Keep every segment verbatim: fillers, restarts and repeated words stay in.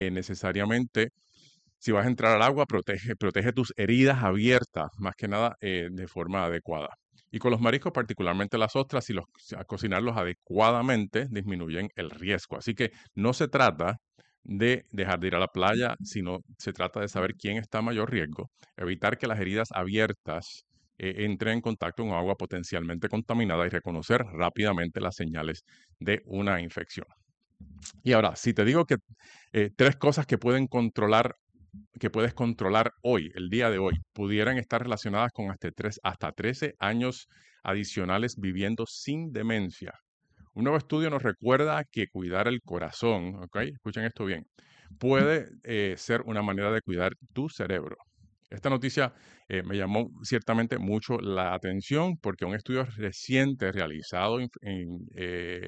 eh, necesariamente, si vas a entrar al agua, protege, protege tus heridas abiertas, más que nada eh, de forma adecuada. Y con los mariscos, particularmente las ostras, si los, si a cocinarlos adecuadamente, disminuyen el riesgo. Así que no se trata de dejar de ir a la playa, sino se trata de saber quién está a mayor riesgo, evitar que las heridas abiertas eh, entren en contacto con agua potencialmente contaminada y reconocer rápidamente las señales de una infección. Y ahora, si te digo que eh, tres cosas que pueden controlar, que puedes controlar hoy, el día de hoy, pudieran estar relacionadas con hasta, tres, hasta trece años adicionales viviendo sin demencia. Un nuevo estudio nos recuerda que cuidar el corazón, ¿ok? Escuchen esto bien, puede eh, ser una manera de cuidar tu cerebro. Esta noticia eh, me llamó ciertamente mucho la atención porque un estudio reciente realizado en, en, eh,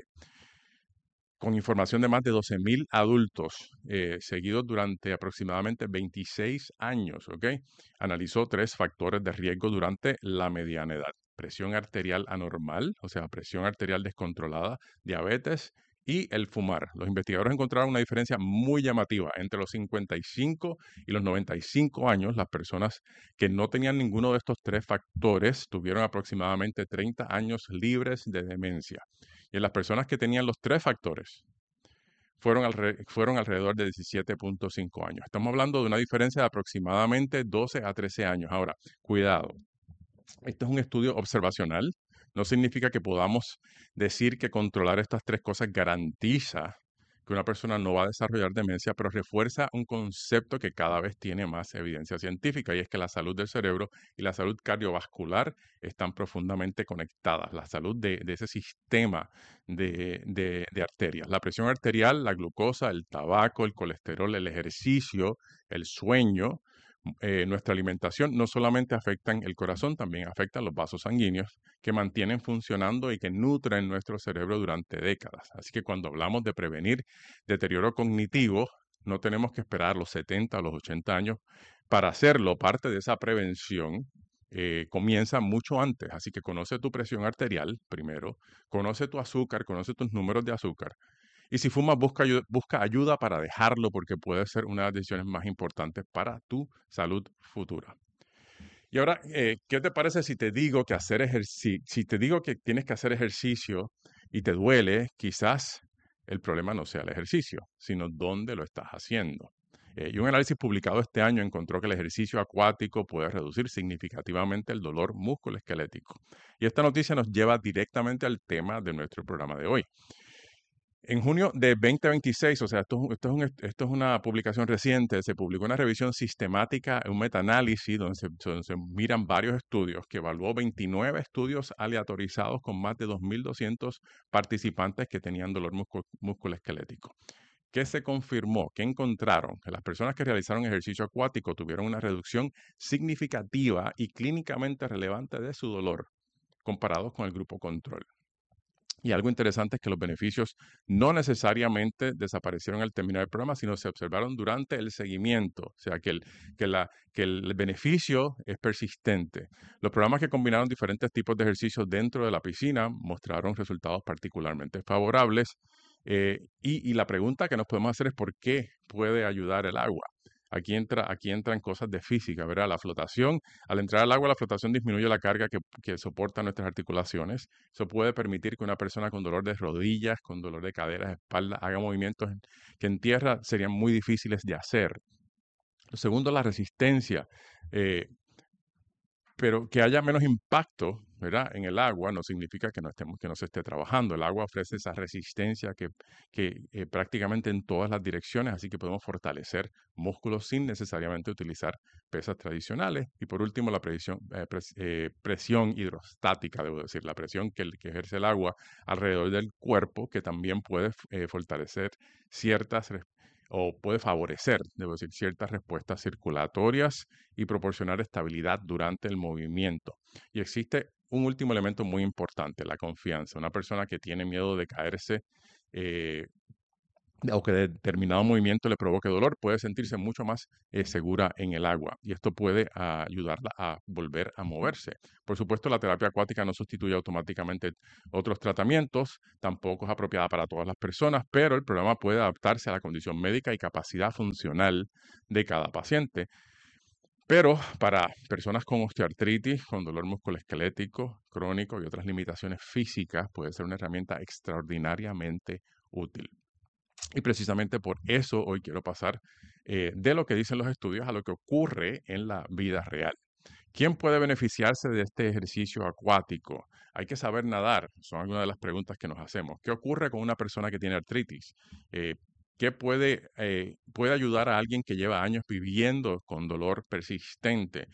con información de más de doce mil adultos eh, seguidos durante aproximadamente veintiséis años, ¿ok? Analizó tres factores de riesgo durante la mediana edad. Presión arterial anormal, o sea, presión arterial descontrolada, diabetes y el fumar. Los investigadores encontraron una diferencia muy llamativa entre los cincuenta y cinco y los noventa y cinco años. Las personas que no tenían ninguno de estos tres factores tuvieron aproximadamente treinta años libres de demencia. Y en las personas que tenían los tres factores, fueron, alre fueron alrededor de diecisiete punto cinco años. Estamos hablando de una diferencia de aproximadamente doce a trece años. Ahora, cuidado, esto es un estudio observacional. No significa que podamos decir que controlar estas tres cosas garantiza que una persona no va a desarrollar demencia, pero refuerza un concepto que cada vez tiene más evidencia científica, y es que la salud del cerebro y la salud cardiovascular están profundamente conectadas. La salud de, de ese sistema de, de, de arterias. La presión arterial, la glucosa, el tabaco, el colesterol, el ejercicio, el sueño, eh, nuestra alimentación no solamente afectan el corazón, también afectan los vasos sanguíneos que mantienen funcionando y que nutren nuestro cerebro durante décadas. Así que cuando hablamos de prevenir deterioro cognitivo, no tenemos que esperar los setenta o los ochenta años para hacerlo. Parte de esa prevención eh, comienza mucho antes. Así que conoce tu presión arterial primero, conoce tu azúcar, conoce tus números de azúcar. Y si fumas, busca, ayu- busca ayuda para dejarlo porque puede ser una de las decisiones más importantes para tu salud futura. Y ahora, eh, ¿qué te parece si te digo que hacer ejercicio, si te digo que tienes que hacer ejercicio y te duele, quizás el problema no sea el ejercicio, sino dónde lo estás haciendo? Eh, y un análisis publicado este año encontró que el ejercicio acuático puede reducir significativamente el dolor musculoesquelético. Y esta noticia nos lleva directamente al tema de nuestro programa de hoy. En junio de dos mil veintiséis, o sea, esto, es un- esto, es un est- esto es una publicación reciente, se publicó una revisión sistemática, un metaanálisis donde se, donde se miran varios estudios que evaluó veintinueve estudios aleatorizados con más de dos mil doscientos participantes que tenían dolor muscu- musculoesquelético. ¿Qué se confirmó? ¿Qué encontraron? Que las personas que realizaron ejercicio acuático tuvieron una reducción significativa y clínicamente relevante de su dolor comparados con el grupo control. Y algo interesante es que los beneficios no necesariamente desaparecieron al terminar el programa, sino se observaron durante el seguimiento. O sea, que el, que la, que el beneficio es persistente. Los programas que combinaron diferentes tipos de ejercicios dentro de la piscina mostraron resultados particularmente favorables. Eh, y, y la pregunta que nos podemos hacer es ¿por qué puede ayudar el agua? Aquí, entra, aquí entran cosas de física, ¿verdad? La flotación, al entrar al agua, la flotación disminuye la carga que, que soportan nuestras articulaciones. Eso puede permitir que una persona con dolor de rodillas, con dolor de caderas, espalda, haga movimientos que en tierra serían muy difíciles de hacer. Lo segundo, la resistencia. Eh, pero que haya menos impacto, ¿verdad? En el agua no significa que no estemos, que no se esté trabajando. El agua ofrece esa resistencia que, que eh, prácticamente en todas las direcciones, así que podemos fortalecer músculos sin necesariamente utilizar pesas tradicionales. Y por último, la presión, eh, pres, eh, presión hidrostática, debo decir, la presión que, que, ejerce el agua alrededor del cuerpo, que también puede eh, fortalecer ciertas o puede favorecer, debo decir, ciertas respuestas circulatorias y proporcionar estabilidad durante el movimiento. Y existe un último elemento muy importante, la confianza. Una persona que tiene miedo de caerse eh, o que determinado movimiento le provoque dolor, puede sentirse mucho más eh, segura en el agua y esto puede ah, ayudarla a volver a moverse. Por supuesto, la terapia acuática no sustituye automáticamente otros tratamientos, tampoco es apropiada para todas las personas, pero el programa puede adaptarse a la condición médica y capacidad funcional de cada paciente. Pero para personas con osteoartritis, con dolor musculoesquelético, crónico y otras limitaciones físicas, puede ser una herramienta extraordinariamente útil. Y precisamente por eso hoy quiero pasar eh, de lo que dicen los estudios a lo que ocurre en la vida real. ¿Quién puede beneficiarse de este ejercicio acuático? Hay que saber nadar, son algunas de las preguntas que nos hacemos. ¿Qué ocurre con una persona que tiene artritis? Eh, ¿Qué puede, eh, puede ayudar a alguien que lleva años viviendo con dolor persistente?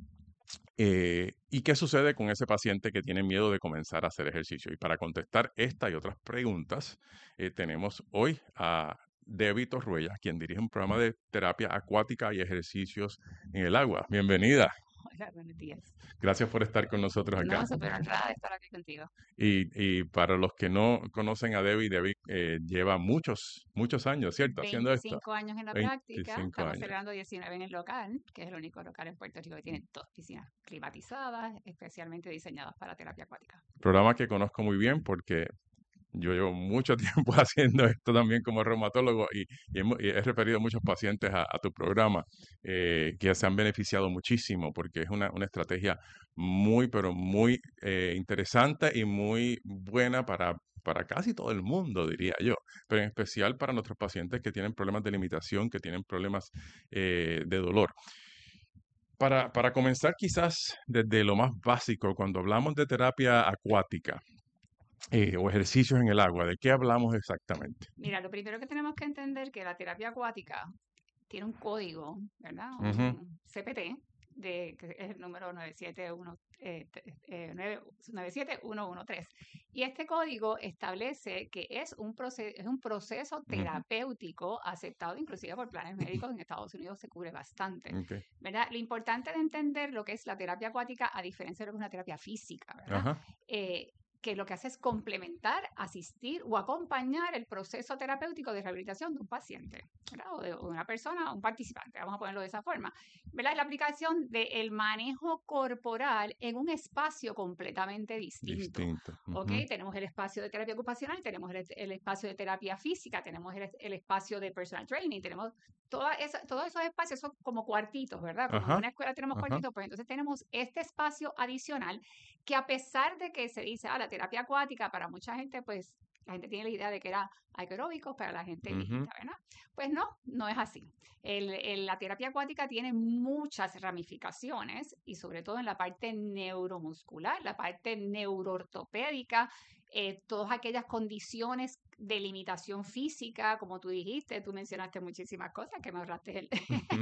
Eh, ¿y qué sucede con ese paciente que tiene miedo de comenzar a hacer ejercicio? Y para contestar esta y otras preguntas, eh, tenemos hoy a Debbie Torruella, quien dirige un programa de terapia acuática y ejercicios en el agua. Bienvenida. Hola, buenos días. Gracias por estar con nosotros acá. No, súper honrada de estar aquí contigo. Y, y para los que no conocen a Debbie, Debbie eh, lleva muchos, muchos años, ¿cierto? Haciendo esto. veinticinco años en la práctica, veinticinco estamos años. celebrando diecinueve en el local, que es el único local en Puerto Rico que tiene dos piscinas climatizadas, especialmente diseñadas para terapia acuática. Programa que conozco muy bien porque yo llevo mucho tiempo haciendo esto también como reumatólogo y, y hemos- y he referido a muchos pacientes a, a tu programa eh, que se han beneficiado muchísimo porque es una, una estrategia muy, pero muy eh, interesante y muy buena para, para casi todo el mundo, diría yo, pero en especial para nuestros pacientes que tienen problemas de limitación, que tienen problemas eh, de dolor. Para, para comenzar quizás desde lo más básico, cuando hablamos de terapia acuática, eh, o ejercicios en el agua, ¿de qué hablamos exactamente? Mira, lo primero que tenemos que entender es que la terapia acuática tiene un código, ¿verdad? Ujú, Un C P T, de, que es el número nueve siete uno, eh, te- eh, nueve- nueve siete uno uno tres. Y este código establece que es un, proce- es un proceso ujú, terapéutico aceptado inclusive por planes médicos en Estados Unidos, se cubre bastante, ok, ¿verdad? Lo importante de entender lo que es la terapia acuática, a diferencia de lo que es una terapia física, ¿verdad? ajá, Eh, que lo que hace es complementar, asistir o acompañar el proceso terapéutico de rehabilitación de un paciente, ¿verdad? O de una persona, un participante, vamos a ponerlo de esa forma, ¿verdad? La aplicación del manejo corporal en un espacio completamente distinto. distinto. ¿Ok? Ujú, Tenemos el espacio de terapia ocupacional, tenemos el, el espacio de terapia física, tenemos el, el, espacio de personal training, tenemos toda esa, todos esos espacios, son como cuartitos, ¿verdad? Como en ajá, una escuela tenemos ajá, cuartitos, pues entonces tenemos este espacio adicional que a pesar de que se dice, ah, la terapia acuática, para mucha gente, pues la gente tiene la idea de que era aeróbicos para la gente ujú, viejita, ¿verdad? Pues no, no es así. El, el, la terapia acuática tiene muchas ramificaciones y sobre todo en la parte neuromuscular, la parte neuroortopédica, eh, todas aquellas condiciones de limitación física, como tú dijiste, tú mencionaste muchísimas cosas que me ahorraste el,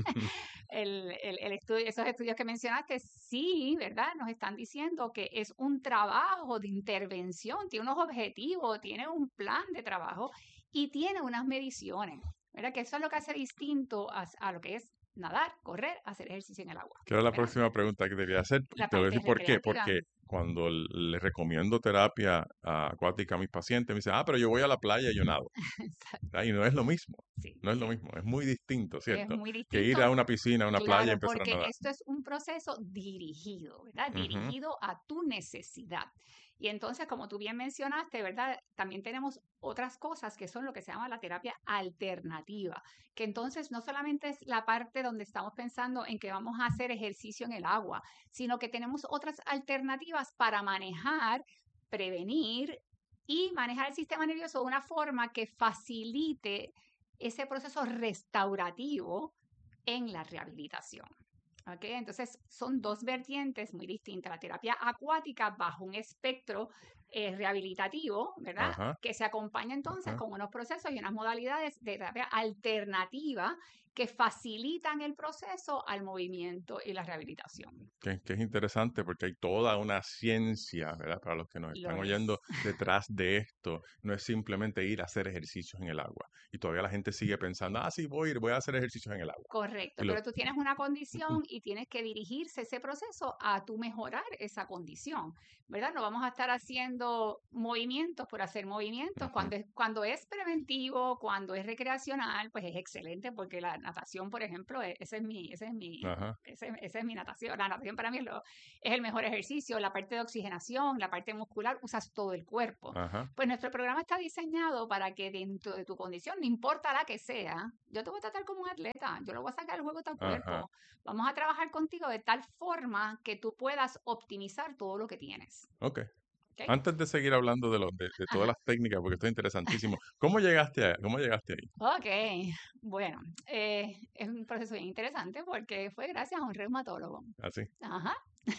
el, el, el estudio, esos estudios que mencionaste, sí, ¿verdad? Nos están diciendo que es un trabajo de intervención, tiene unos objetivos, tiene un plan de trabajo y tiene unas mediciones, ¿verdad? Que eso es lo que hace distinto a, a lo que es nadar, correr, hacer ejercicio en el agua, ¿Qué era la ¿verdad? próxima pregunta que debía hacer? La Te voy a parte decir por qué. recreativa. Porque cuando l- le recomiendo terapia ah, acuática a mis pacientes, me dicen, ah, pero yo voy a la playa y yo nado. ¿Verdad? Y no es lo mismo. Sí, No es lo sí. mismo. Es muy distinto, Es ¿cierto? muy Que ir a distinto. una piscina, a una playa y Claro, empezar a porque nadar. esto es un proceso dirigido, ¿verdad? Ujú, Dirigido a tu necesidad. Y entonces, como tú bien mencionaste, ¿verdad? También tenemos otras cosas que son lo que se llama la terapia alternativa, que entonces no solamente es la parte donde estamos pensando en que vamos a hacer ejercicio en el agua, sino que tenemos otras alternativas para manejar, prevenir y manejar el sistema nervioso de una forma que facilite ese proceso restaurativo en la rehabilitación. ¿Okay? Entonces, son dos vertientes muy distintas. La terapia acuática bajo un espectro eh, rehabilitativo, ¿verdad? ajá, Que se acompaña entonces ajá. con unos procesos y unas modalidades de terapia alternativa que facilitan el proceso al movimiento y la rehabilitación. Que, que es interesante porque hay toda una ciencia, ¿verdad? Para los que nos Lo están oyendo es. detrás de esto, no es simplemente ir a hacer ejercicios en el agua. Y todavía la gente sigue pensando, ah, sí, voy a ir, voy a hacer ejercicios en el agua. Correcto, Y lo, pero tú tienes una condición y tienes que dirigirse ese proceso a tu mejorar esa condición, ¿verdad? No vamos a estar haciendo haciendo movimientos por hacer movimientos. Ujú. Cuando es, cuando es preventivo, cuando es recreacional, pues es excelente porque la natación, por ejemplo, e- ese es mi, ese es mi, Ajá. ese, ese es mi natación. La natación para mí es, lo, es el mejor ejercicio. La parte de oxigenación, la parte muscular, usas todo el cuerpo. Ajá. Pues nuestro programa está diseñado para que dentro de tu condición, no importa la que sea, yo te voy a tratar como un atleta, yo lo voy a sacar al juego de tu Ajá. cuerpo. Vamos a trabajar contigo de tal forma que tú puedas optimizar todo lo que tienes. Ok. ¿Ok? Antes de seguir hablando de, lo, de, de todas Ajá. las técnicas, porque esto es interesantísimo, ¿cómo llegaste a, cómo llegaste ahí? Ok, bueno, eh, es un proceso bien interesante porque fue gracias a un reumatólogo. Así. Ajá.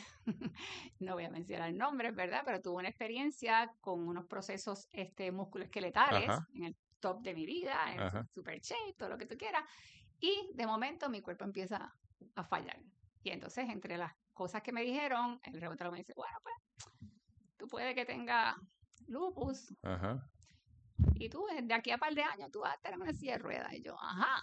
No voy a mencionar nombres, ¿verdad? Pero tuve una experiencia con unos procesos este, musculoesqueletales Ajá. en el top de mi vida, en el su- Ajá. super shape, todo lo que tú quieras. Y de momento mi cuerpo empieza a fallar. Y entonces, entre las cosas que me dijeron, el reumatólogo me dice, bueno, pues tú puedes que tengas lupus Ajá. y tú de aquí a par de años tú vas a estar en una silla de ruedas. Y yo, ajá,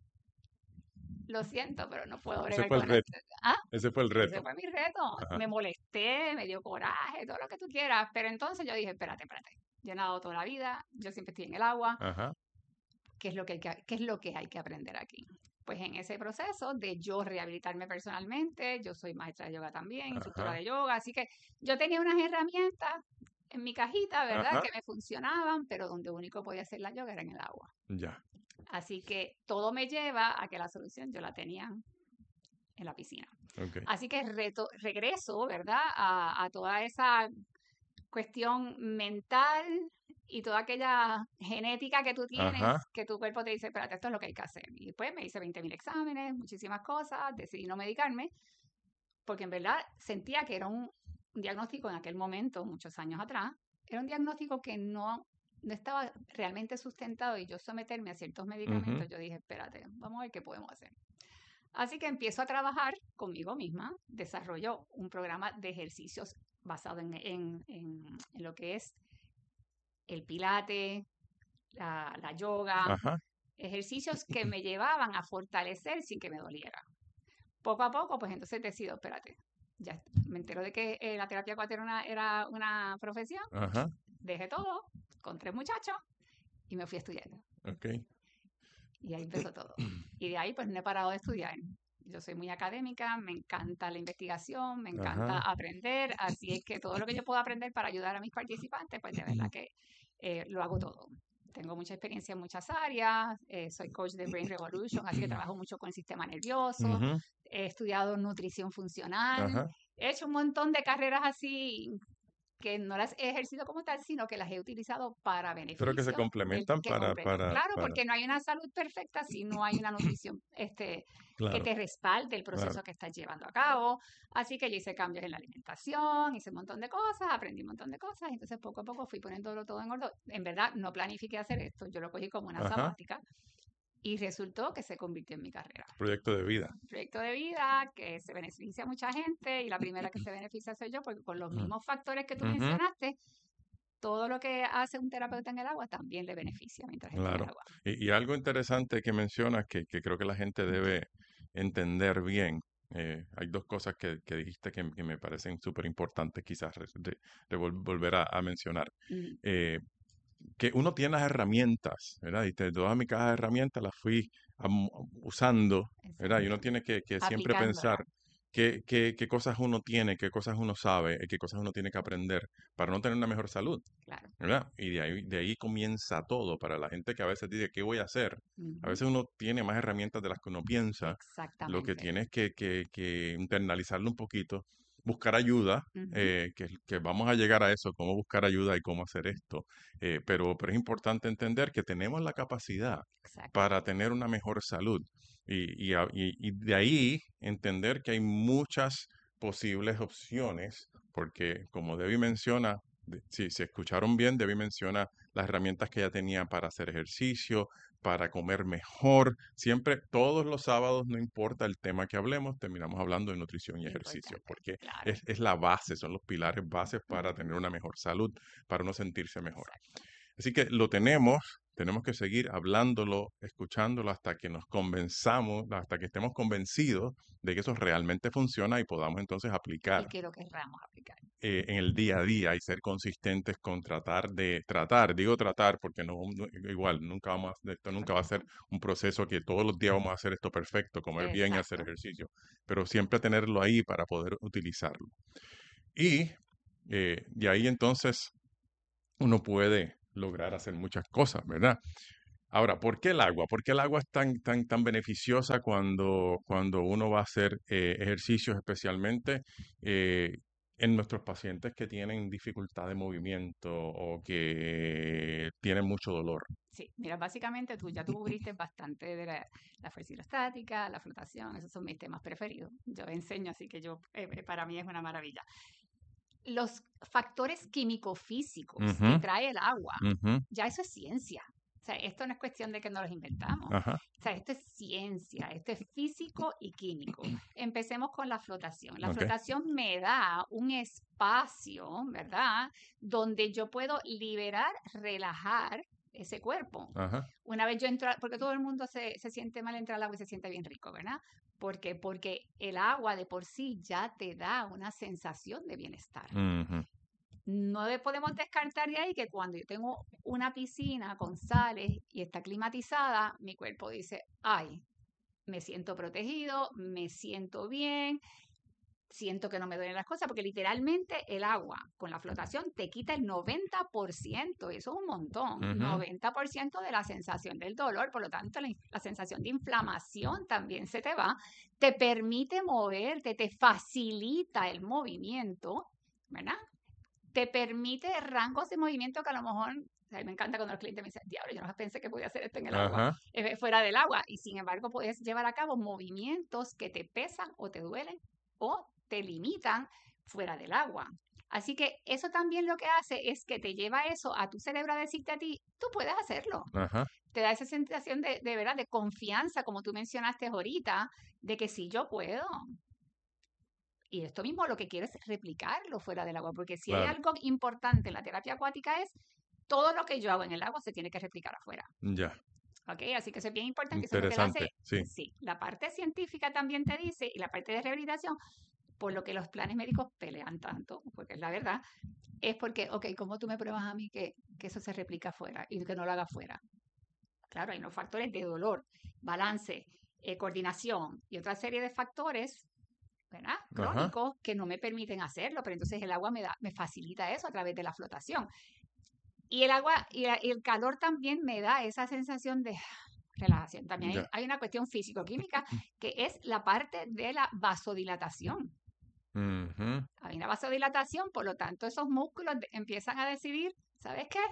lo siento, pero no puedo Ese bregar fue el con reto. esto. Ah, Ese fue el ese reto. fue mi reto. Ajá. Me molesté, me dio coraje, todo lo que tú quieras. Pero entonces yo dije, espérate, espérate. Yo he nadado toda la vida, yo siempre estoy en el agua. Ajá. ¿Qué es lo que hay que, qué es lo que hay que aprender aquí? Pues en ese proceso de yo rehabilitarme personalmente, yo soy maestra de yoga también, instructora Ajá. de yoga, así que yo tenía unas herramientas en mi cajita, ¿verdad? Ajá. Que me funcionaban, pero donde único podía hacer la yoga era en el agua. Ya. Así que todo me lleva a que la solución yo la tenía en la piscina. Ok. Así que reto, regreso, ¿verdad? A, a toda esa cuestión mental y toda aquella genética que tú Ajá. tienes, que tu cuerpo te dice, espérate, esto es lo que hay que hacer. Y después me hice veinte mil exámenes, muchísimas cosas, decidí no medicarme, porque en verdad sentía que era un diagnóstico en aquel momento, muchos años atrás, era un diagnóstico que no, no estaba realmente sustentado y yo someterme a ciertos medicamentos, Ujú. yo dije, espérate, vamos a ver qué podemos hacer. Así que empiezo a trabajar conmigo misma, desarrollo un programa de ejercicios basado en, en, en, en lo que es el pilate, la, la yoga, Ajá. ejercicios que me llevaban a fortalecer sin que me doliera. Poco a poco, pues entonces decido, espérate, ya me entero de que eh, la terapia acuática era una, era una profesión, Ajá. dejé todo con tres muchachos y me fui a estudiar. Ok. Y ahí empezó todo. Y de ahí pues no he parado de estudiar. Yo soy muy académica, me encanta la investigación, me encanta Ajá. aprender, así es que todo lo que yo puedo aprender para ayudar a mis participantes, pues de verdad que eh, lo hago todo. Tengo mucha experiencia en muchas áreas, eh, soy coach de Brain Revolution, así que trabajo mucho con el sistema nervioso, Ujú. he estudiado nutrición funcional, Ajá. he hecho un montón de carreras así que no las he ejercido como tal, sino que las he utilizado para Pero que se beneficio del complementan que para, completo. para, Claro, para. porque no hay una salud perfecta si no hay una nutrición este, que Claro. te respalde el Claro. proceso que estás llevando a cabo. Así que yo hice cambios en la alimentación, hice un montón de cosas, aprendí un montón de cosas, y entonces poco a poco fui poniéndolo todo en orden. En verdad, no planifiqué hacer esto, yo lo cogí como una Ajá. sabática y resultó que se convirtió en mi carrera. Proyecto de vida. Proyecto de vida que se beneficia a mucha gente y la primera que se beneficia soy yo porque con los Mm. mismos factores que tú Ujú. mencionaste, todo lo que hace un terapeuta en el agua también le beneficia mientras esté en el Claro. agua. Y, y algo interesante que mencionas que, que creo que la gente debe entender bien. Eh, hay dos cosas que, que dijiste que, que me parecen súper importantes quizás re- de, de vol- volver a, a mencionar. Mm, Eh, que uno tiene las herramientas, ¿verdad? Y te- todas mis cajas de herramientas las fui am- usando, ¿verdad? Y uno exacto. tiene que, que siempre pensar Aplicándola, qué, qué, qué cosas uno tiene, qué cosas uno sabe, y qué cosas uno tiene que aprender para no tener una mejor salud, claro. ¿verdad? Y de ahí, de ahí comienza todo para la gente que a veces dice, ¿qué voy a hacer? A Ujú, veces uno tiene más herramientas de las que uno piensa, lo que exactamente. tiene es que, que, que internalizarlo un poquito, buscar ayuda, Ujú, eh, que, que vamos a llegar a eso, cómo buscar ayuda y cómo hacer esto. Eh, pero, pero es importante entender que tenemos la capacidad exacto. para tener una mejor salud. Y, y, a- y- y de ahí entender que hay muchas posibles opciones, porque como Debbie menciona, de- si, si escucharon bien, Debbie menciona las herramientas que ella tenía para hacer ejercicio, para comer mejor. Siempre, todos los sábados, no importa el tema que hablemos, terminamos hablando de nutrición y ejercicio, Importante, porque claro. es, es la base, son los pilares bases para Ujú, tener una mejor salud, para uno sentirse mejor. exacto. Así que lo tenemos, tenemos que seguir hablándolo, escuchándolo hasta que nos convenzamos, hasta que estemos convencidos de que eso realmente funciona y podamos entonces Y aplicar que lo querramos aplicar. eh, en el día a día y ser consistentes con tratar de tratar, digo tratar porque no, no- igual nunca vamos a, esto nunca va a ser un proceso que todos los días vamos a hacer esto perfecto, comer bien y hacer Exacto. ejercicio, pero siempre tenerlo ahí para poder utilizarlo. Y eh, de ahí entonces uno puede lograr hacer muchas cosas, ¿verdad? Ahora, ¿por qué el agua? ¿Por qué el agua es tan, tan, tan beneficiosa cuando, cuando uno va a hacer eh, ejercicios, especialmente eh, en nuestros pacientes que tienen dificultad de movimiento o que tienen mucho dolor? Sí, mira, básicamente tú ya tú cubriste bastante de la, la fuerza hidrostática, la flotación, esos son mis temas preferidos. Yo enseño, así que yo eh, eh, para mí es una maravilla. Los factores químico-físicos que Ujú, trae el agua, ujú, ya eso es ciencia. O sea, esto no es cuestión de que no los inventamos. ajá, O sea, esto es ciencia, esto es físico y químico. Empecemos con la flotación. La ok, flotación me da un espacio, ¿verdad? Donde yo puedo liberar, relajar ese cuerpo. ajá, Una vez yo entro, porque todo el mundo se, se siente mal entrar al agua y se siente bien rico, ¿verdad? ¿Por qué? Porque el agua de por sí ya te da una sensación de bienestar. ujú, No de- podemos descartar de ahí que cuando yo tengo una piscina con sales y está climatizada, mi cuerpo dice, ay, me siento protegido, me siento bien, siento que no me duelen las cosas, porque literalmente el agua con la flotación te quita el noventa por ciento, y eso es un montón, ujú, noventa por ciento de la sensación del dolor, por lo tanto la, la sensación de inflamación también se te va, te permite moverte, te facilita el movimiento, ¿verdad? Te permite rangos de movimiento que a lo mejor, o sea, me encanta cuando los clientes me dicen, diablo, yo no pensé que podía hacer esto en el agua, ajá, eh, fuera del agua, y sin embargo puedes llevar a cabo movimientos que te pesan o te duelen o te limitan fuera del agua. Así que eso también lo que hace es que te lleva eso a tu cerebro a decirte a ti, tú puedes hacerlo. ajá, Te da esa sensación de, de verdad, de confianza, como tú mencionaste ahorita, de que sí, yo puedo. Y esto mismo lo que quiero es replicarlo fuera del agua, porque si hay claro, algo importante en la terapia acuática es todo lo que yo hago en el agua se tiene que replicar afuera. ya, ¿Ok? Así que eso es bien importante, eso es lo que lo interesante, hace, sí, sí, la parte científica también te dice, y la parte de rehabilitación, por lo que los planes médicos pelean tanto, porque es la verdad, es porque, ok, ¿cómo tú me pruebas a mí que, que eso se replica afuera y que no lo haga afuera? Claro, hay unos factores de dolor, balance, eh, coordinación y otra serie de factores, ¿verdad? ajá, Crónicos que no me permiten hacerlo, pero entonces el agua me, da, me facilita eso a través de la flotación. Y el agua y, la, y el calor también me da esa sensación de relajación. También hay, ya, hay una cuestión físico-química que es la parte de la vasodilatación. ujú, Hay una vasodilatación, por lo tanto esos músculos de, empiezan a decidir, ¿sabes qué?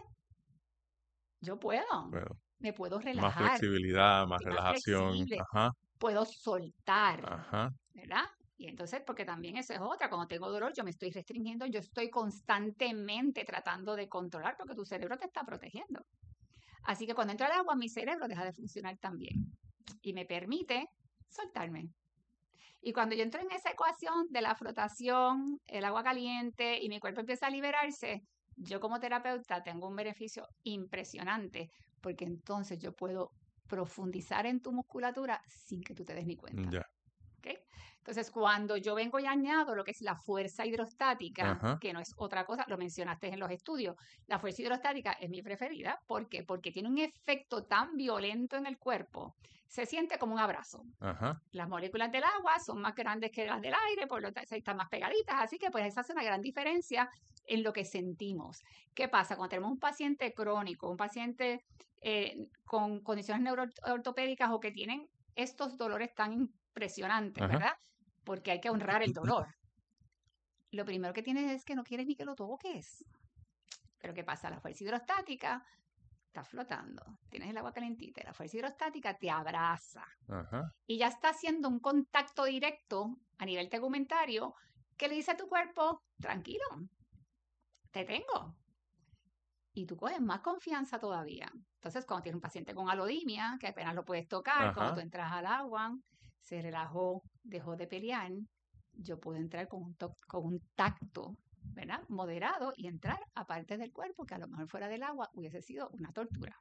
Yo puedo, bueno, me puedo más relajar, flexibilidad, más soy más relajación, flexible, ajá, puedo soltar, ajá, ¿verdad? Y entonces, porque también eso es otra, cuando tengo dolor yo me estoy restringiendo, yo estoy constantemente tratando de controlar porque tu cerebro te está protegiendo. Así que cuando entra el agua, mi cerebro deja de funcionar también y me permite soltarme. Y cuando yo entro en esa ecuación de la flotación, el agua caliente y mi cuerpo empieza a liberarse, yo como terapeuta tengo un beneficio impresionante porque entonces yo puedo profundizar en tu musculatura sin que tú te des ni cuenta. ya, ¿Okay? Entonces, cuando yo vengo y añado lo que es la fuerza hidrostática, ajá, que no es otra cosa, lo mencionaste en los estudios, la fuerza hidrostática es mi preferida. ¿Por qué? Porque tiene un efecto tan violento en el cuerpo. Se siente como un abrazo. ajá, Las moléculas del agua son más grandes que las del aire, por lo tanto están más pegaditas, así que pues eso hace una gran diferencia en lo que sentimos. ¿Qué pasa? Cuando tenemos un paciente crónico, un paciente eh, con condiciones neuroortopédicas o que tienen estos dolores tan impresionantes, ajá, ¿verdad? Porque hay que honrar el dolor. Lo primero que tienes es que no quieres ni que lo toques. Pero ¿qué pasa? La fuerza hidrostática está flotando, tienes el agua calentita, la fuerza hidrostática te abraza ajá, y ya está haciendo un contacto directo a nivel tegumentario que le dice a tu cuerpo, tranquilo, te tengo. Y tú coges más confianza todavía. Entonces, cuando tienes un paciente con alodimia, que apenas lo puedes tocar, cuando tú ajá, entras al agua, se relajó, dejó de pelear, yo puedo entrar con un, con un tacto, ¿verdad? Moderado y entrar a partes del cuerpo que a lo mejor fuera del agua hubiese sido una tortura.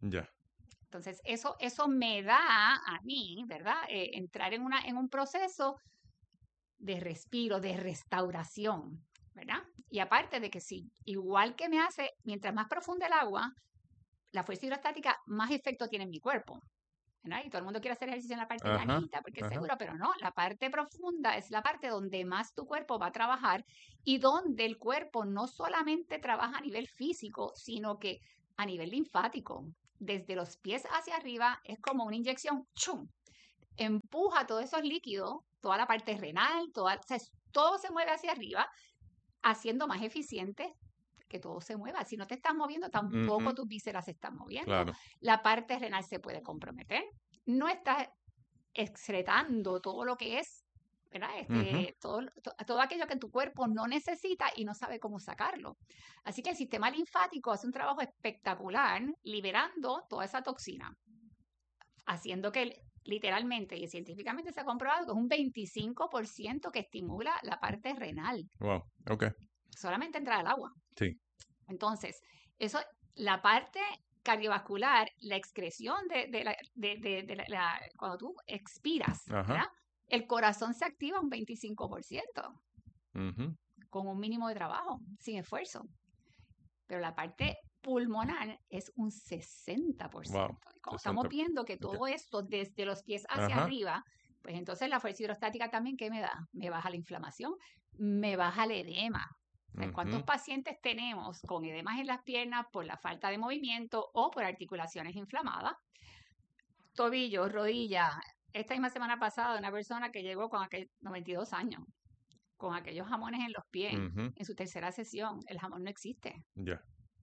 Ya. Entonces, eso, eso me da a mí, ¿verdad? Eh, entrar en, una, en un proceso de respiro, de restauración, ¿verdad? Y aparte de que sí, igual que me hace, mientras más profunda el agua, la fuerza hidrostática más efecto tiene en mi cuerpo, ¿verdad? Y todo el mundo quiere hacer ejercicio en la parte Ajá, llanita porque es ajá. seguro, pero no, la parte profunda es la parte donde más tu cuerpo va a trabajar y donde el cuerpo no solamente trabaja a nivel físico, sino que a nivel linfático. Desde los pies hacia arriba es como una inyección, ¡chum! Empuja todos esos líquidos, toda la parte renal, toda, o sea, todo se mueve hacia arriba, haciendo más eficiente que todo se mueva. Si no te estás moviendo, tampoco Ujú, tus vísceras se están moviendo. claro. La parte renal se puede comprometer. No estás excretando todo lo que es, ¿verdad? Ujú. Este, todo, to- todo aquello que tu cuerpo no necesita y no sabe cómo sacarlo. Así que el sistema linfático hace un trabajo espectacular liberando toda esa toxina, haciendo que literalmente y científicamente se ha comprobado que es un veinticinco por ciento que estimula la parte renal, Wow, ok. solamente entrar al agua. Sí. Entonces, eso, la parte cardiovascular, la excreción de, de la, de, de, de la, la, cuando tú expiras, Ajá. ¿verdad? El corazón se activa un veinticinco por ciento Ujú. con un mínimo de trabajo, sin esfuerzo. Pero la parte pulmonar es un sesenta por ciento. Wow, Y como sesenta. estamos viendo que Ok. todo esto desde los pies hacia Ajá. arriba, pues entonces la fuerza hidrostática también, ¿qué me da? Me baja la inflamación, me baja el edema. O sea, ¿cuántos Ujú. pacientes tenemos con edemas en las piernas por la falta de movimiento o por articulaciones inflamadas? Tobillo, rodilla. Esta misma semana pasada, una persona que llegó con aquel noventa y dos años, con aquellos jamones en los pies, Ujú. en su tercera sesión, el jamón no existe. Ya.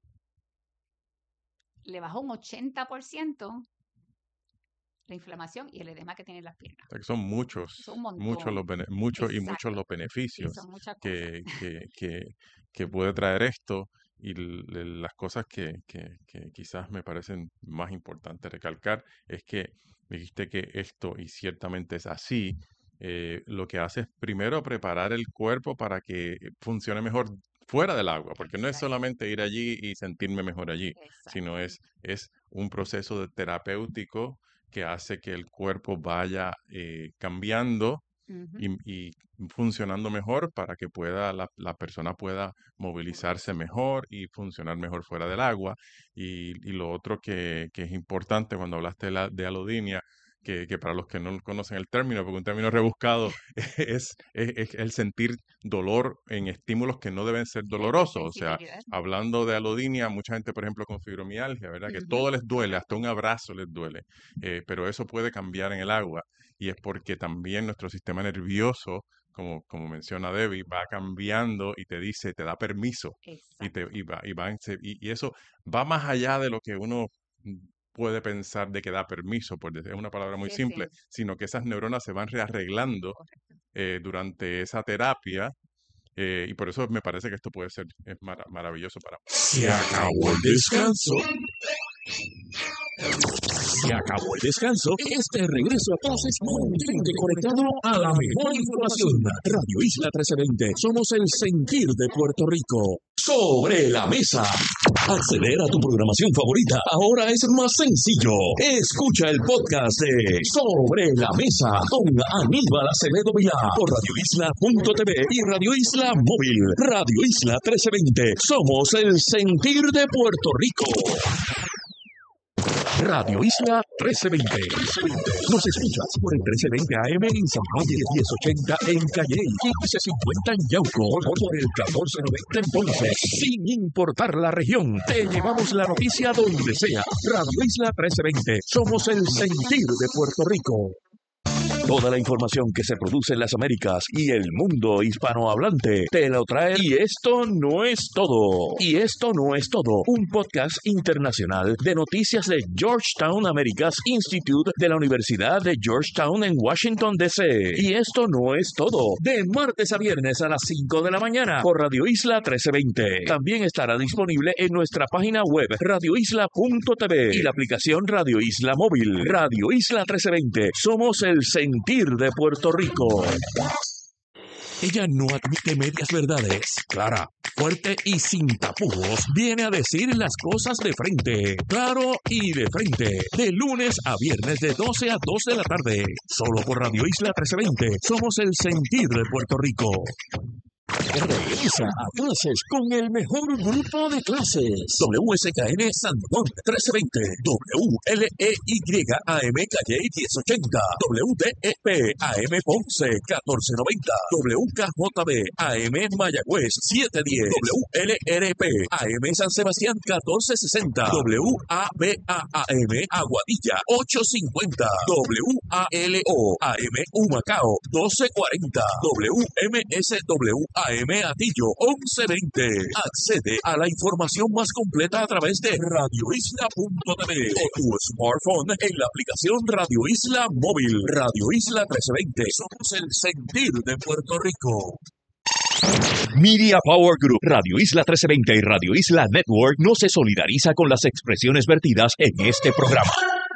Le bajó un ochenta por ciento la inflamación y el edema que tienen las piernas. O sea, que son muchos, Son un muchos los montón. bene- muchos y muchos Exacto. los Sí, beneficios son muchas cosas. que, que, que, que puede traer esto y l- l- las cosas que, que, que quizás me parecen más importantes recalcar es que dijiste que esto, y ciertamente es así, eh, lo que hace es primero preparar el cuerpo para que funcione mejor fuera del agua, porque no es Exacto. solamente ir allí y sentirme mejor allí, sino Exacto. es, es un proceso de terapéutico que hace que el cuerpo vaya eh, cambiando Ujú. y, y funcionando mejor para que pueda la, la persona pueda movilizarse mejor y funcionar mejor fuera del agua. Y, y lo otro que, que es importante cuando hablaste de, la, de alodinia, que, que para los que no conocen el término, porque un término rebuscado es, es, es el sentir dolor en estímulos que no deben ser Sí, dolorosos. O sea, sensitividad. hablando de alodinia, mucha gente, por ejemplo, con fibromialgia, ¿verdad? Que Ujú. todo les duele, hasta Correcto. un abrazo les duele. Eh, pero eso puede cambiar en el agua y es porque también nuestro sistema nervioso, como, como menciona Debbie, va cambiando y te dice, te da permiso y, te, Exacto. y, va, y, va en se- y, y eso va más allá de lo que uno mm, puede pensar de que da permiso, porque es una palabra muy Sí, simple, sí. sino que esas neuronas se van rearreglando Correcto. eh, durante esa terapia eh, y por eso me parece que esto puede ser es mara- maravilloso para... Se acabó el descanso. Se acabó el descanso. Este regreso a clases mantente conectado a la mejor información. Radio Isla trece veinte. Somos el sentir de Puerto Rico. Sobre la mesa. Acceder a tu programación favorita ahora es más sencillo. Escucha el podcast de Sobre la Mesa con Aníbal Acevedo Vilá por radio isla punto t v y Radio Isla Móvil. Radio Isla trece veinte. Somos el sentir de Puerto Rico. Radio Isla trece veinte. Nos escuchas por el trece veinte A M en San Juan y el diez ochenta en Calley, quince cincuenta en Yauco, o por el catorce noventa en Ponce. Sin importar la región, te llevamos la noticia donde sea. Radio Isla trece veinte. Somos el sentir de Puerto Rico. Toda la información que se produce en las Américas y el mundo hispanohablante te lo trae. Y esto no es todo. Y esto no es todo. Un podcast internacional de noticias de Georgetown Americas Institute de la Universidad de Georgetown en Washington, D C. Y esto no es todo. De martes a viernes a las cinco de la mañana por Radio Isla trece veinte. También estará disponible en nuestra página web radio isla punto t v y la aplicación Radio Isla Móvil. Radio Isla trece veinte. Somos el sentir de Puerto Rico. Ella no admite medias verdades. Clara, fuerte y sin tapujos, viene a decir las cosas de frente. Claro y de frente. De lunes a viernes de doce a dos de la tarde. Solo por Radio Isla trece veinte. Somos el sentir de Puerto Rico. Regresa a clases con el mejor grupo de clases. W S K N San Juan trece veinte, W L E Y A M Calle diez ochenta, W D E P A M Ponce catorce noventa, W K J B A M Mayagüez siete diez, W L R P A M San Sebastián catorce sesenta, W A B A A M Aguadilla ocho cincuenta, W A L O A M Humacao doce cuarenta, W M S W A M Atillo once veinte. Accede a la información más completa a través de radio isla punto t v o tu smartphone en la aplicación Radio Isla Móvil. Radio Isla trece veinte. Somos el sentir de Puerto Rico. Media Power Group, Radio Isla trece veinte y Radio Isla Network no se solidariza con las expresiones vertidas en este programa.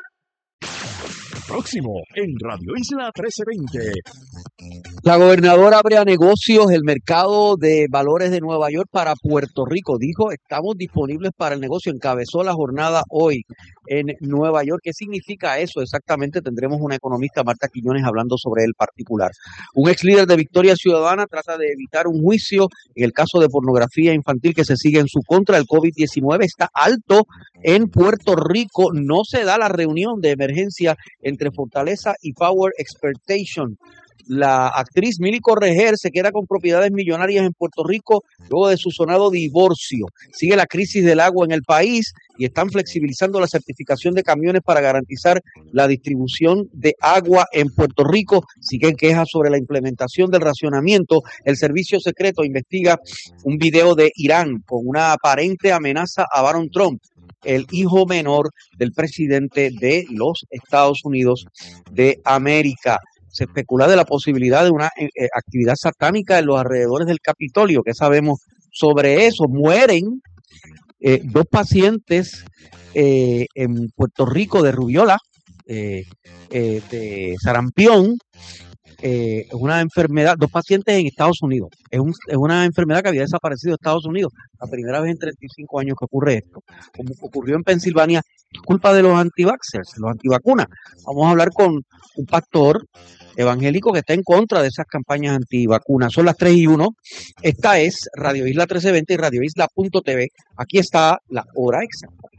Próximo en Radio Isla trece veinte. La gobernadora abre a negocios el mercado de valores de Nueva York para Puerto Rico. Dijo, estamos disponibles para el negocio. Encabezó la jornada hoy en Nueva York. ¿Qué significa eso? Exactamente, tendremos una economista, Marta Quiñones, hablando sobre el particular. Un ex líder de Victoria Ciudadana trata de evitar un juicio en el caso de pornografía infantil que se sigue en su contra. El COVID diecinueve está alto en Puerto Rico. No se da la reunión de emergencia entre Fortaleza y Power Exportation. La actriz Mili Correger se queda con propiedades millonarias en Puerto Rico luego de su sonado divorcio. Sigue la crisis del agua en el país y están flexibilizando la certificación de camiones para garantizar la distribución de agua en Puerto Rico. Siguen quejas sobre la implementación del racionamiento. El servicio secreto investiga un video de Irán con una aparente amenaza a Barron Trump, el hijo menor del presidente de los Estados Unidos de América. Se especula de la posibilidad de una eh, actividad satánica en los alrededores del Capitolio. ¿Qué sabemos sobre eso? Mueren eh, dos pacientes eh, en Puerto Rico de rubiola, eh, eh, de sarampión. Eh, es una enfermedad, dos pacientes en Estados Unidos. Es, un, es una enfermedad que había desaparecido de Estados Unidos. La primera vez en treinta y cinco años que ocurre esto. Como ocurrió en Pensilvania, es culpa de los antivaxxers, los antivacunas. Vamos a hablar con un pastor evangélico que está en contra de esas campañas antivacunas. Son las tres y uno. Esta es Radio Isla trece veinte y Radio Isla punto t v. Aquí está la hora exacta.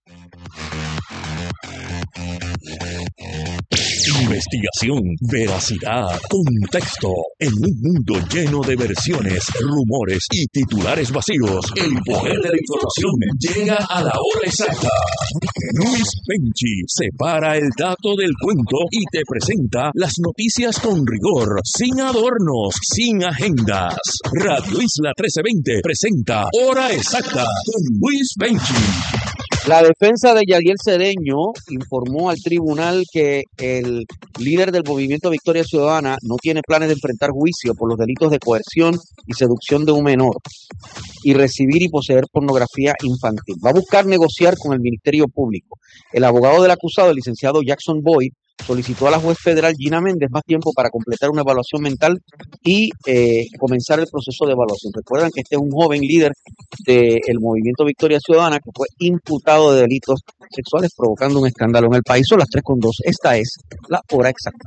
Investigación, veracidad, contexto. En un mundo lleno de versiones, rumores y titulares vacíos, el poder de la información llega a la hora exacta. Luis Penchi separa el dato del cuento y te presenta las noticias con rigor, sin adornos, sin agendas. Radio Isla trece veinte presenta Hora Exacta con Luis Penchi. La defensa de Yadiel Cedeño informó al tribunal que el líder del movimiento Victoria Ciudadana no tiene planes de enfrentar juicio por los delitos de coerción y seducción de un menor y recibir y poseer pornografía infantil. Va a buscar negociar con el Ministerio Público. El abogado del acusado, el licenciado Jackson Boyd, solicitó a la juez federal Gina Méndez más tiempo para completar una evaluación mental y eh, comenzar el proceso de evaluación. Recuerdan que este es un joven líder del movimiento Victoria Ciudadana que fue imputado de delitos sexuales provocando un escándalo en el país. Son las tres con dos. Esta es la hora exacta.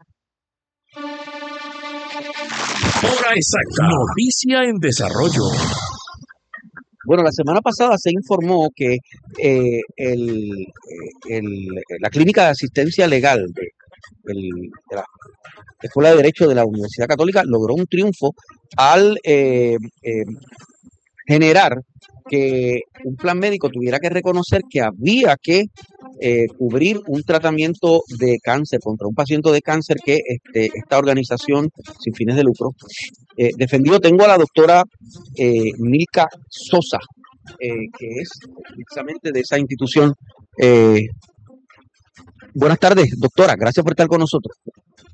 Hora exacta. Noticia en desarrollo. Bueno, la semana pasada se informó que eh, el, el, la Clínica de Asistencia Legal de, el, de la Escuela de Derecho de la Universidad Católica logró un triunfo al eh, eh, generar que un plan médico tuviera que reconocer que había que eh, cubrir un tratamiento de cáncer contra un paciente de cáncer que este, esta organización sin fines de lucro eh, defendió. Tengo a la doctora eh, Milka Sosa, eh, que es precisamente de esa institución. Eh, buenas tardes, doctora, gracias por estar con nosotros.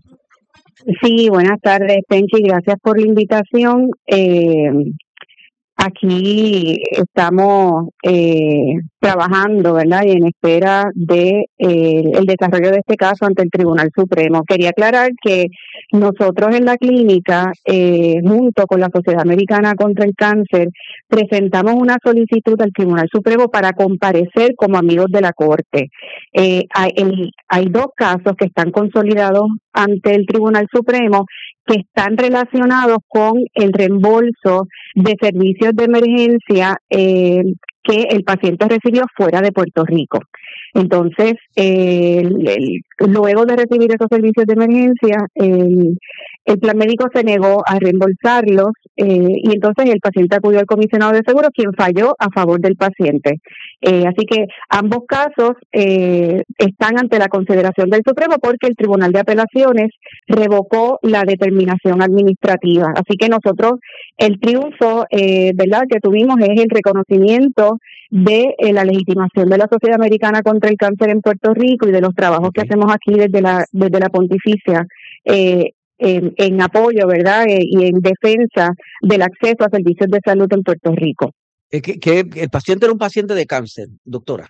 Sí, buenas tardes, Penchi, gracias por la invitación. Eh, aquí estamos eh, trabajando, ¿verdad? Y en espera de eh, el desarrollo de este caso ante el Tribunal Supremo. Quería aclarar que nosotros en la clínica, eh, junto con la Sociedad Americana contra el Cáncer, presentamos una solicitud al Tribunal Supremo para comparecer como amigos de la Corte. Eh, hay, el, hay dos casos que están consolidados ante el Tribunal Supremo que están relacionados con el reembolso de servicios de emergencia eh, que el paciente recibió fuera de Puerto Rico. Entonces, eh, el, el, luego de recibir esos servicios de emergencia, el, el plan médico se negó a reembolsarlos eh, y entonces el paciente acudió al comisionado de seguros, quien falló a favor del paciente. Eh, así que ambos casos eh, están ante la consideración del Supremo porque el Tribunal de Apelaciones revocó la determinación administrativa. Así que nosotros, el triunfo eh, ¿verdad? que tuvimos es el reconocimiento de eh, la legitimación de la Sociedad Americana contra el Cáncer en Puerto Rico y de los trabajos okay. que hacemos aquí desde la desde la Pontificia eh, en, en apoyo, ¿verdad? Eh, y en defensa del acceso a servicios de salud en Puerto Rico. Eh, que, que el paciente era un paciente de cáncer, doctora.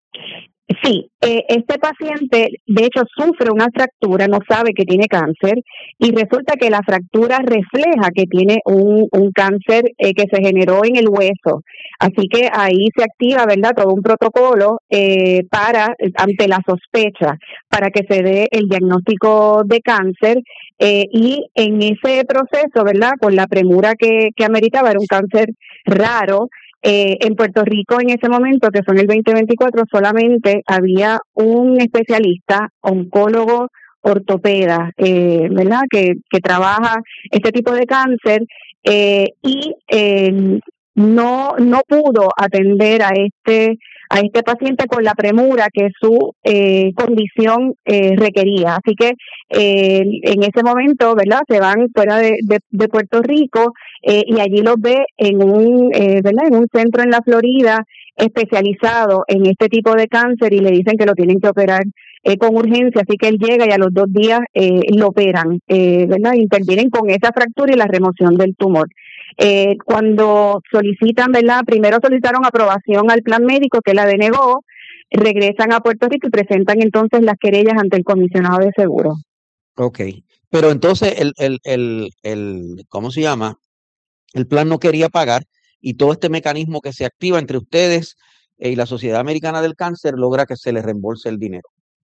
Sí, eh, este paciente de hecho sufre una fractura, no sabe que tiene cáncer y resulta que la fractura refleja que tiene un, un cáncer eh, que se generó en el hueso. Así que ahí se activa, ¿verdad?, todo un protocolo eh, para, ante la sospecha, para que se dé el diagnóstico de cáncer eh, y en ese proceso, ¿verdad?, con la premura que, que ameritaba, era un cáncer raro. Eh, en Puerto Rico en ese momento, que fue en el veinte veinticuatro, solamente había un especialista, oncólogo ortopeda, eh, ¿verdad?, que, que trabaja este tipo de cáncer eh, y eh, no no pudo atender a este a este paciente con la premura que su eh, condición eh, requería. Así que eh, en ese momento, ¿verdad?, se van fuera de, de, de Puerto Rico eh, y allí los ve en un, eh, ¿verdad?, en un centro en la Florida especializado en este tipo de cáncer y le dicen que lo tienen que operar eh, con urgencia. Así que él llega y a los dos días eh, lo operan, eh, ¿verdad?, intervienen con esa fractura y la remoción del tumor. Eh, cuando solicitan, ¿verdad?, primero solicitaron aprobación al plan médico que la denegó, regresan a Puerto Rico y presentan entonces las querellas ante el comisionado de seguros. Ok, pero entonces el, el, el, el, ¿cómo se llama? El plan no quería pagar y todo este mecanismo que se activa entre ustedes y la Sociedad Americana del Cáncer logra que se les reembolse el dinero.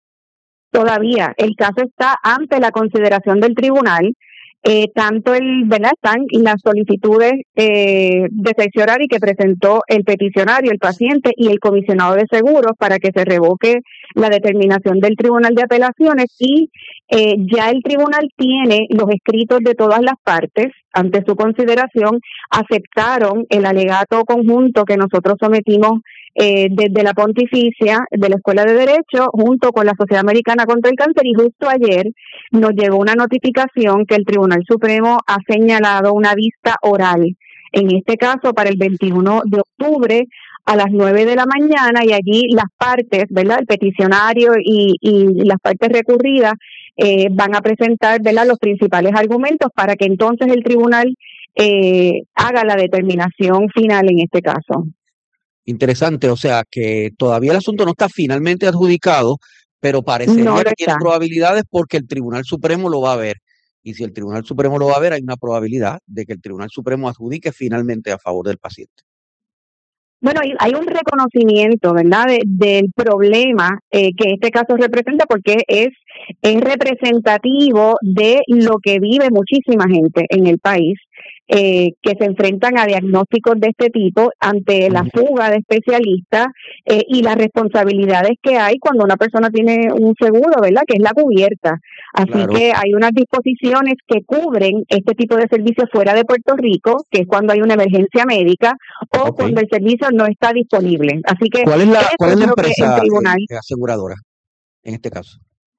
Todavía el caso está ante la consideración del tribunal. Eh, tanto el, ¿verdad?, están las solicitudes eh, de cerciorar y que presentó el peticionario, el paciente y el comisionado de seguros para que se revoque la determinación del Tribunal de Apelaciones y eh, ya el tribunal tiene los escritos de todas las partes ante su consideración, aceptaron el alegato conjunto que nosotros sometimos Eh, desde la Pontificia, de la Escuela de Derecho, junto con la Sociedad Americana contra el Cáncer, y justo ayer nos llegó una notificación que el Tribunal Supremo ha señalado una vista oral, en este caso para el veintiuno de octubre a las nueve de la mañana, y allí las partes, ¿verdad?, el peticionario y, y las partes recurridas eh, van a presentar, ¿verdad?, los principales argumentos para que entonces el tribunal eh, haga la determinación final en este caso. Interesante, o sea que todavía el asunto no está finalmente adjudicado, pero parecería No lo que tiene está. probabilidades porque el Tribunal Supremo lo va a ver. Y si el Tribunal Supremo lo va a ver, hay una probabilidad de que el Tribunal Supremo adjudique finalmente a favor del paciente. Bueno, hay, hay un reconocimiento, ¿verdad?, de, del problema eh, que este caso representa, porque es, es representativo de lo que vive muchísima gente en el país, eh, que se enfrentan a diagnósticos de este tipo ante la fuga de especialistas eh, y las responsabilidades que hay cuando una persona tiene un seguro, ¿verdad?, que es la cubierta. Así Claro. que hay unas disposiciones que cubren este tipo de servicios fuera de Puerto Rico, que es cuando hay una emergencia médica o Ok. cuando el servicio no está disponible. Así que ¿Cuál es la, eso cuál es la lo que empresa el tribunal, eh, aseguradora en este caso?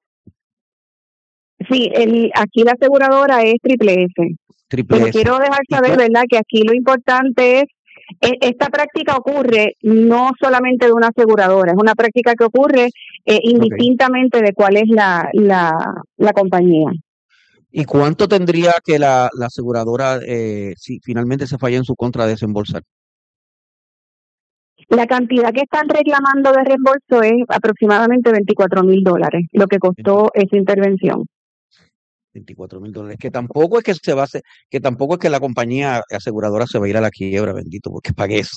sí, el, aquí la aseguradora es Triple S. Triple Pero S. quiero dejar ¿Y saber, cuál- ¿verdad?, que aquí lo importante es, e- esta práctica ocurre no solamente de una aseguradora, es una práctica que ocurre eh, indistintamente de cuál es la, la, la compañía. ¿Y cuánto tendría que la, la aseguradora, eh, si finalmente se falla en su contra, desembolsar? La cantidad que están reclamando de reembolso es aproximadamente veinticuatro mil dólares, lo que costó esa intervención. veinticuatro mil dólares, que tampoco es que se va a hacer, que tampoco es que la compañía aseguradora se va a ir a la quiebra, bendito, porque pague eso.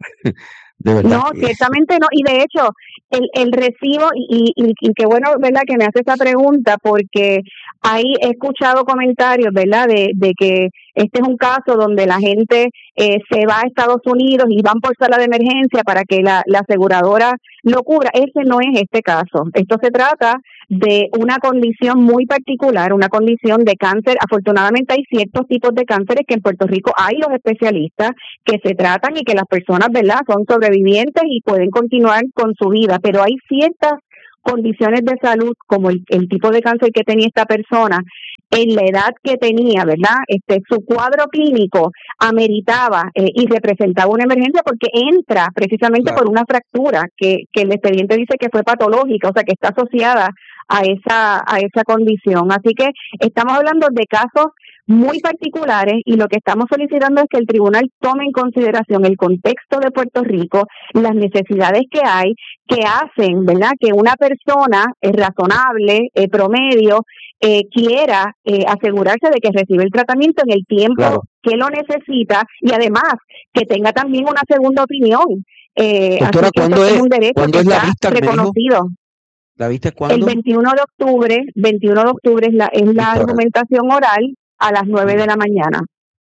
De verdad. No, ciertamente no, y de hecho, el, el recibo, y, y, y qué bueno, ¿verdad?, que me hace esa pregunta, porque ahí he escuchado comentarios, ¿verdad?, de, de que este es un caso donde la gente eh, se va a Estados Unidos y van por sala de emergencia para que la, la aseguradora lo cubra. Ese no es este caso. Esto se trata de una condición muy particular, una condición de cáncer. Afortunadamente hay ciertos tipos de cánceres que en Puerto Rico hay los especialistas que se tratan y que las personas, ¿verdad?, son sobrevivientes y pueden continuar con su vida, pero hay ciertas condiciones de salud, como el, el tipo de cáncer que tenía esta persona, en la edad que tenía, ¿verdad? Este, su cuadro clínico ameritaba eh, y representaba una emergencia porque entra precisamente Claro. por una fractura que, que el expediente dice que fue patológica, o sea, que está asociada a esa, a esa condición. Así que estamos hablando de casos muy particulares y lo que estamos solicitando es que el tribunal tome en consideración el contexto de Puerto Rico, las necesidades que hay, que hacen, ¿verdad?, que una persona eh, razonable, eh, promedio, eh, quiera eh, asegurarse de que recibe el tratamiento en el tiempo Claro. que lo necesita y además que tenga también una segunda opinión. Eh, Doctora, así que ¿cuándo eso es- un derecho cuándo que es la está vista, me dijo? reconocido. ¿La viste El cuándo? veintiuno de octubre, veintiuno de octubre es la, es la Vista oral. argumentación oral a las nueve de la mañana.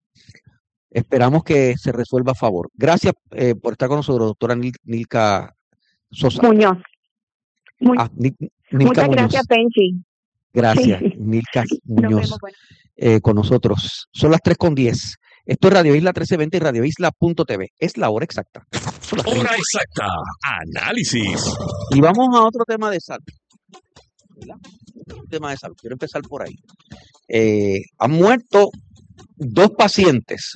Esperamos que se resuelva a favor. Gracias eh, por estar con nosotros, doctora Nil- Nilka Sosa. Muñoz. Mu- Ah, Nil- Nilka Muchas Muñoz. gracias, Penchi. Gracias, Sí. Nilka Nos Muñoz, vemos. Bueno. eh, con nosotros. Son las tres con diez. Esto es Radio Isla trece veinte y Radio Isla punto T V. Es la hora exacta. Son las tres. Hora exacta. Análisis. Y vamos a otro tema de salud. ¿Verdad? Un tema de salud. Quiero empezar por ahí. Eh, han muerto dos pacientes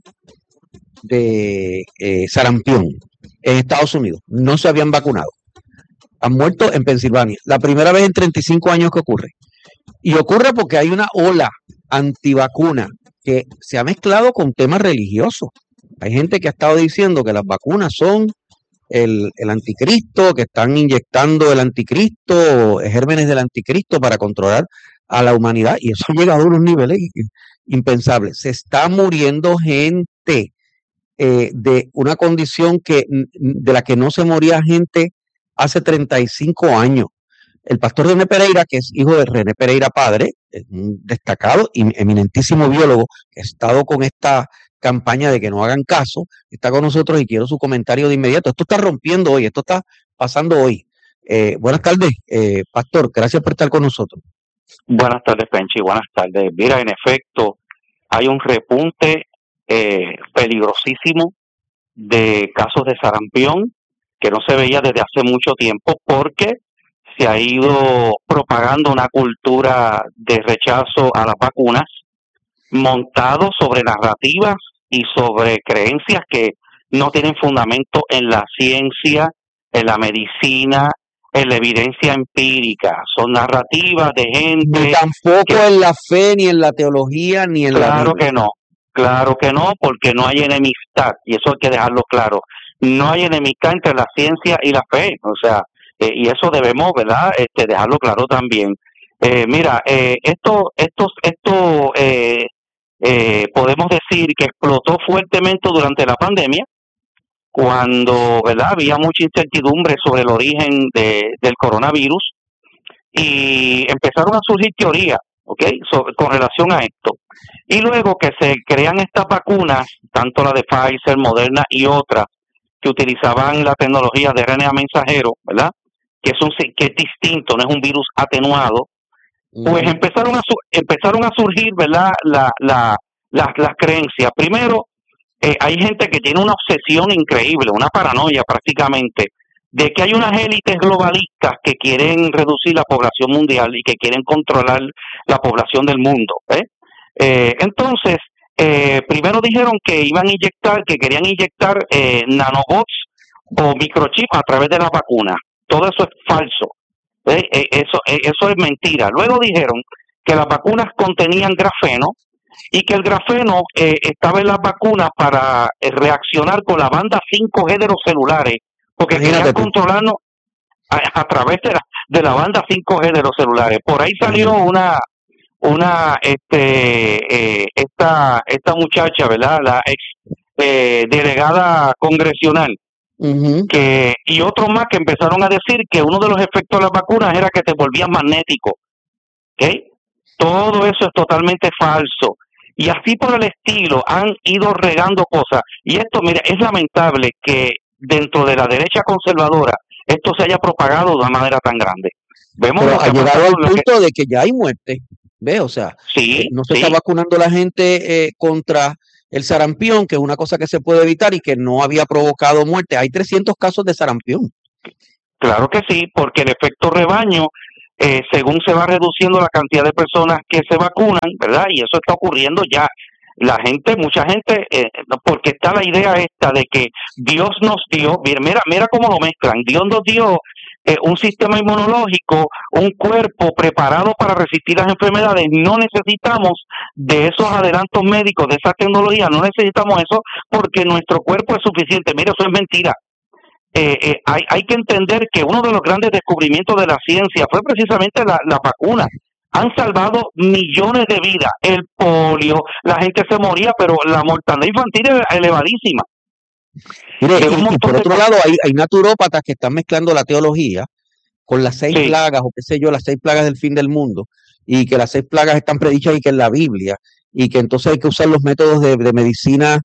de eh, sarampión en Estados Unidos. No se habían vacunado. Han muerto en Pensilvania. La primera vez en treinta y cinco años que ocurre. Y ocurre porque hay una ola antivacuna que se ha mezclado con temas religiosos. Hay gente que ha estado diciendo que las vacunas son el, el anticristo, que están inyectando el anticristo, gérmenes del anticristo para controlar a la humanidad. Y eso ha llegado a unos niveles impensables. Se está muriendo gente eh, de una condición que, de la que no se moría gente hace treinta y cinco años. El pastor René Pereira, que es hijo de René Pereira padre, es un destacado y eminentísimo biólogo que ha estado con esta campaña de que no hagan caso, está con nosotros y quiero su comentario de inmediato. Esto está rompiendo hoy, esto está pasando hoy. Eh, buenas tardes, eh, pastor, gracias por estar con nosotros. Buenas tardes, Penchi, buenas tardes. Mira, en efecto, hay un repunte eh, peligrosísimo de casos de sarampión que no se veía desde hace mucho tiempo porque se ha ido propagando una cultura de rechazo a las vacunas montado sobre narrativas y sobre creencias que no tienen fundamento en la ciencia, en la medicina, en la evidencia empírica. Son narrativas de gente... Ni tampoco que, en la fe, ni en la teología, ni en claro la Claro que no, claro que no, porque no hay enemistad, y eso hay que dejarlo claro. No hay enemistad entre la ciencia y la fe, o sea, eh, y eso debemos, ¿verdad?, este, dejarlo claro también. Eh, mira, eh, esto, esto, esto eh, eh, podemos decir que explotó fuertemente durante la pandemia, cuando, ¿verdad?, había mucha incertidumbre sobre el origen de, del coronavirus y empezaron a surgir teorías, ¿ok?, so, con relación a esto. Y luego que se crean estas vacunas, tanto la de Pfizer, Moderna y otras, que utilizaban la tecnología de R N A mensajero, ¿verdad?, que es, un, que es distinto, no es un virus atenuado, pues uh-huh. empezaron a empezaron a surgir, ¿verdad?, la, la, las, las creencias. Primero, eh, hay gente que tiene una obsesión increíble, una paranoia prácticamente, de que hay unas élites globalistas que quieren reducir la población mundial y que quieren controlar la población del mundo. ¿eh? Eh, entonces, eh, primero dijeron que iban a inyectar, que querían inyectar eh, nanobots o microchips a través de las vacunas. Todo eso es falso. ¿eh? Eh, eso, eh, eso es mentira. Luego dijeron que las vacunas contenían grafeno y que el grafeno eh, estaba en las vacunas para eh, reaccionar con la banda cinco G de los celulares, porque Imagínate querían tú. controlarnos a, a través de la, de la banda cinco G de los celulares. Por ahí salió una una este eh, esta esta muchacha, ¿verdad? La ex eh, delegada congresional, Ujú. que y otros más que empezaron a decir que uno de los efectos de las vacunas era que te volvías magnético. ¿Ok? Todo eso es totalmente falso. Y así por el estilo han ido regando cosas. Y esto, mira, es lamentable que dentro de la derecha conservadora esto se haya propagado de una manera tan grande. Vemos Pero lo ha que ha llegado pasado al en lo que... punto de que ya hay muerte. ¿Ves? O sea, eh, Sí, no se sí, está vacunando la gente eh, contra el sarampión, que es una cosa que se puede evitar y que no había provocado muerte. Hay trescientos casos de sarampión. claro que sí, porque el efecto rebaño, eh, según se va reduciendo la cantidad de personas que se vacunan, ¿verdad? Y eso está ocurriendo ya. La gente, mucha gente, eh, porque está la idea esta de que Dios nos dio, mira, mira, mira cómo lo mezclan, Dios nos dio eh, un sistema inmunológico, un cuerpo preparado para resistir las enfermedades. No necesitamos de esos adelantos médicos, de esa tecnología, no necesitamos eso porque nuestro cuerpo es suficiente. Mira, eso es mentira. Eh, eh, hay, hay que entender que uno de los grandes descubrimientos de la ciencia fue precisamente la, la vacuna. Han salvado millones de vidas. El polio, la gente se moría, pero la mortalidad infantil es elevadísima. Mire, De un y, y montón por de otro cosas. lado, hay, hay naturópatas que están mezclando la teología con las seis Sí, plagas, o qué sé yo, las seis plagas del fin del mundo, y que las seis plagas están predichas y que en la Biblia, y que entonces hay que usar los métodos de, de medicina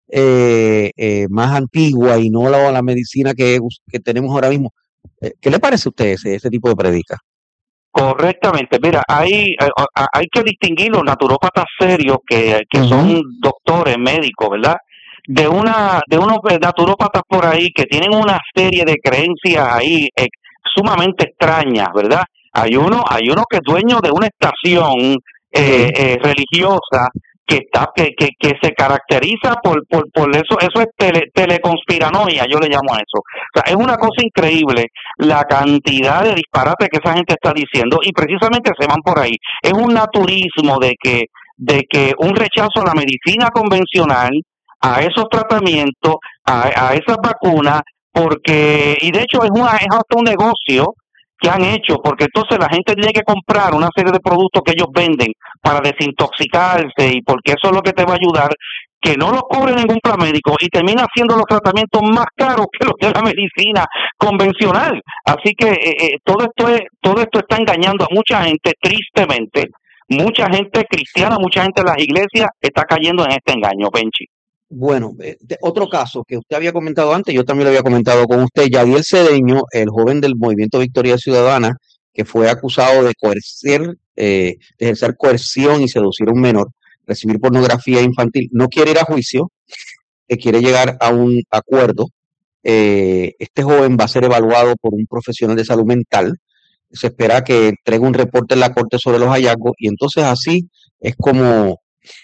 eh, eh, más antigua y no la, la medicina que, us- que tenemos ahora mismo. Eh, ¿Qué le parece a usted ese, ese tipo de predica? correctamente. Mira, hay, eh, a- hay que distinguir los naturópatas serios que, que Ujú. son doctores, médicos, ¿verdad? De una de unos eh, naturópatas por ahí que tienen una serie de creencias ahí eh, sumamente extrañas, ¿verdad? Hay uno, hay uno que es dueño de una estación eh, Sí. eh, religiosa que está que, que, que se caracteriza por, por, por eso, eso es tele, teleconspiranoia, yo le llamo a eso. O sea, es una cosa increíble la cantidad de disparates que esa gente está diciendo y precisamente se van por ahí. Es un naturismo de que, de que un rechazo a la medicina convencional, a esos tratamientos, a, a esas vacunas, porque, y de hecho es, una, es hasta un negocio que han hecho, porque entonces la gente tiene que comprar una serie de productos que ellos venden para desintoxicarse y porque eso es lo que te va a ayudar, que no lo cubre ningún plan médico y termina haciendo los tratamientos más caros que lo que es la medicina convencional. Así que eh, eh, todo esto es, todo esto está engañando a mucha gente, tristemente. Mucha gente cristiana, mucha gente de las iglesias está cayendo en este engaño, Benchi. Bueno, eh, de- otro caso que usted había comentado antes, yo también lo había comentado con usted, Yadiel Cedeño, el joven del Movimiento Victoria Ciudadana, que fue acusado de coercer, eh, de ejercer coerción y seducir a un menor, recibir pornografía infantil, no quiere ir a juicio, eh, quiere llegar a un acuerdo. Eh, este joven va a ser evaluado por un profesional de salud mental. Se espera que entregue un reporte en la corte sobre los hallazgos y entonces así es como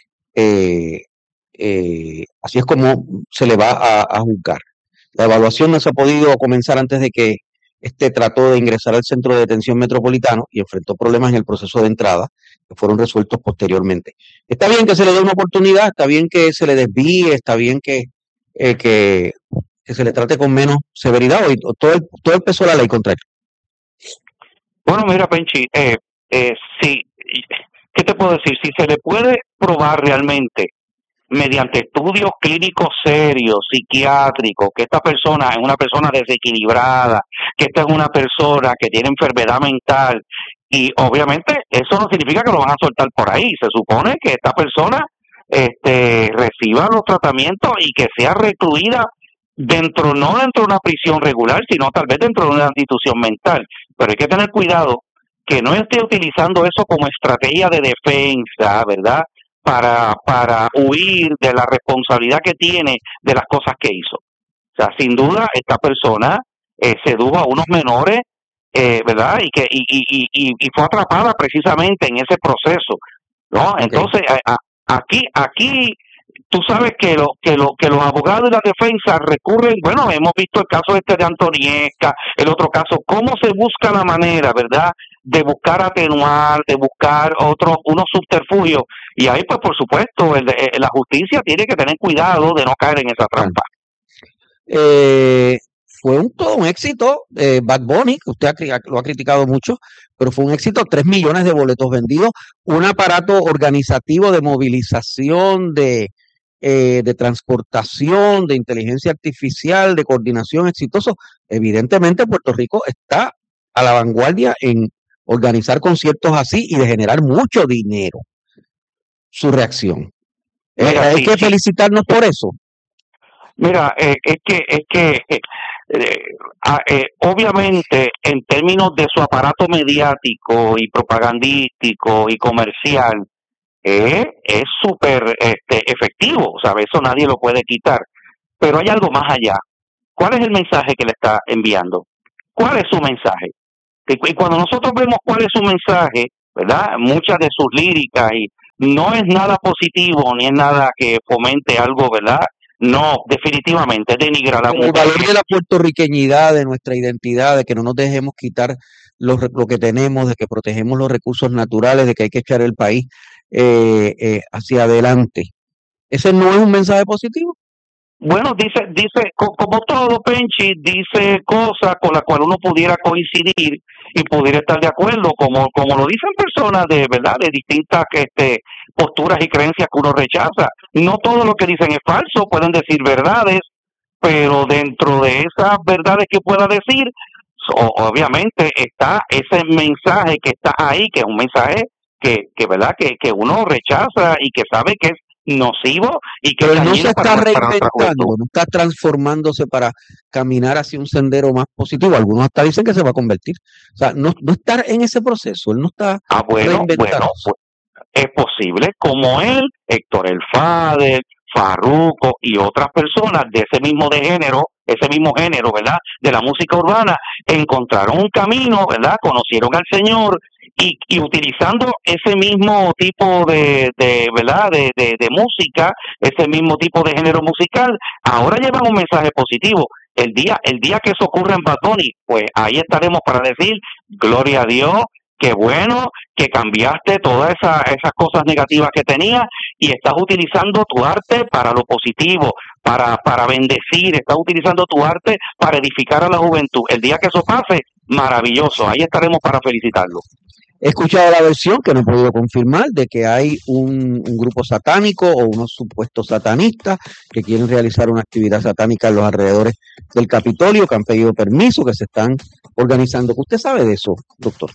eh, eh, así es como se le va a, a juzgar. La evaluación no se ha podido comenzar antes de que este trató de ingresar al centro de detención metropolitano y enfrentó problemas en el proceso de entrada que fueron resueltos posteriormente. Está bien que se le dé una oportunidad, está bien que se le desvíe, está bien que, eh, que, que se le trate con menos severidad o todo el, todo el peso de la ley contra él. Bueno, mira, Penchi, eh, eh, sí, ¿qué te puedo decir? Si se le puede probar realmente mediante estudios clínicos serios, psiquiátricos, que esta persona es una persona desequilibrada, que esta es una persona que tiene enfermedad mental, y obviamente eso no significa que lo van a soltar por ahí. Se supone que esta persona este, reciba los tratamientos y que sea recluida dentro, no dentro de una prisión regular, sino tal vez dentro de una institución mental. Pero hay que tener cuidado que no esté utilizando eso como estrategia de defensa, ¿verdad? Para, para huir de la responsabilidad que tiene de las cosas que hizo. O sea, sin duda, esta persona eh, sedujo a unos menores, eh, ¿verdad? Y que y, y, y, y fue atrapada precisamente en ese proceso, ¿no? Okay. Entonces, a, a, aquí, aquí, tú sabes que lo, que lo, que los abogados de la defensa recurren, bueno, hemos visto el caso este de Antoniesca, el otro caso, cómo se busca la manera, ¿verdad?, de buscar atenuar, de buscar otros, unos subterfugios. Y ahí, pues, por supuesto, el, el- la justicia tiene que tener cuidado de no caer en esa trampa. Eh, fue un, todo un éxito. eh, Bad Bunny, que usted ha cri- lo ha criticado mucho, pero fue un éxito, tres millones de boletos vendidos, un aparato organizativo de movilización, de, eh, de transportación, de inteligencia artificial, de coordinación exitoso. Evidentemente Puerto Rico está a la vanguardia en organizar conciertos así y de generar mucho dinero. Su reacción. Eh, Mira, hay sí, que sí. felicitarnos por eso. Mira, eh, es que, es que eh, eh, a- eh, obviamente en términos de su aparato mediático y propagandístico y comercial, eh, es súper este, efectivo, ¿sabes? Eso nadie lo puede quitar. Pero hay algo más allá. ¿Cuál es el mensaje que le está enviando? ¿Cuál es su mensaje? Y, cu- y cuando nosotros vemos cuál es su mensaje, ¿verdad? Muchas de sus líricas y no es nada positivo ni es nada que fomente algo, ¿verdad? No, definitivamente denigra la Pero el mujer. valor de la puertorriqueñidad, de nuestra identidad, de que no nos dejemos quitar los re- lo que tenemos, de que protegemos los recursos naturales, de que hay que echar el país eh, eh, hacia adelante. ¿Ese no es un mensaje positivo? Bueno, dice, dice, co- como todo, Penchi, dice cosas con las cuales uno pudiera coincidir y pudiera estar de acuerdo, como, como lo dicen personas de verdad, de distintas este, posturas y creencias que uno rechaza. No todo lo que dicen es falso, pueden decir verdades, pero dentro de esas verdades que pueda decir, o- obviamente está ese mensaje que está ahí, que es un mensaje que, que verdad, que, que uno rechaza y que sabe que es nocivo y que Pero es él no se dañino para, está nue- para nuestra juventud. reinventando, no está transformándose para caminar hacia un sendero más positivo. Algunos hasta dicen que se va a convertir. O sea, no, no está en ese proceso, él no está Ah, bueno, bueno, reinventándose. pues es posible, como él, Héctor El Father, Farruko y otras personas de ese mismo de género, ese mismo género, ¿verdad? De la música urbana, encontraron un camino, ¿verdad? Conocieron al Señor y, y utilizando ese mismo tipo de, de ¿verdad? De, de, de música, ese mismo tipo de género musical, ahora llevan un mensaje positivo. El día, el día que eso ocurra en Bad Bunny, pues ahí estaremos para decir, gloria a Dios, qué bueno que cambiaste todas esa, esas cosas negativas que tenías y estás utilizando tu arte para lo positivo, para, para bendecir, estás utilizando tu arte para edificar a la juventud. El día que eso pase, maravilloso, ahí estaremos para felicitarlo. He escuchado la versión que no he podido confirmar de que hay un, un grupo satánico o unos supuestos satanistas que quieren realizar una actividad satánica en los alrededores del Capitolio, que han pedido permiso, que se están organizando. ¿Usted sabe de eso, doctor?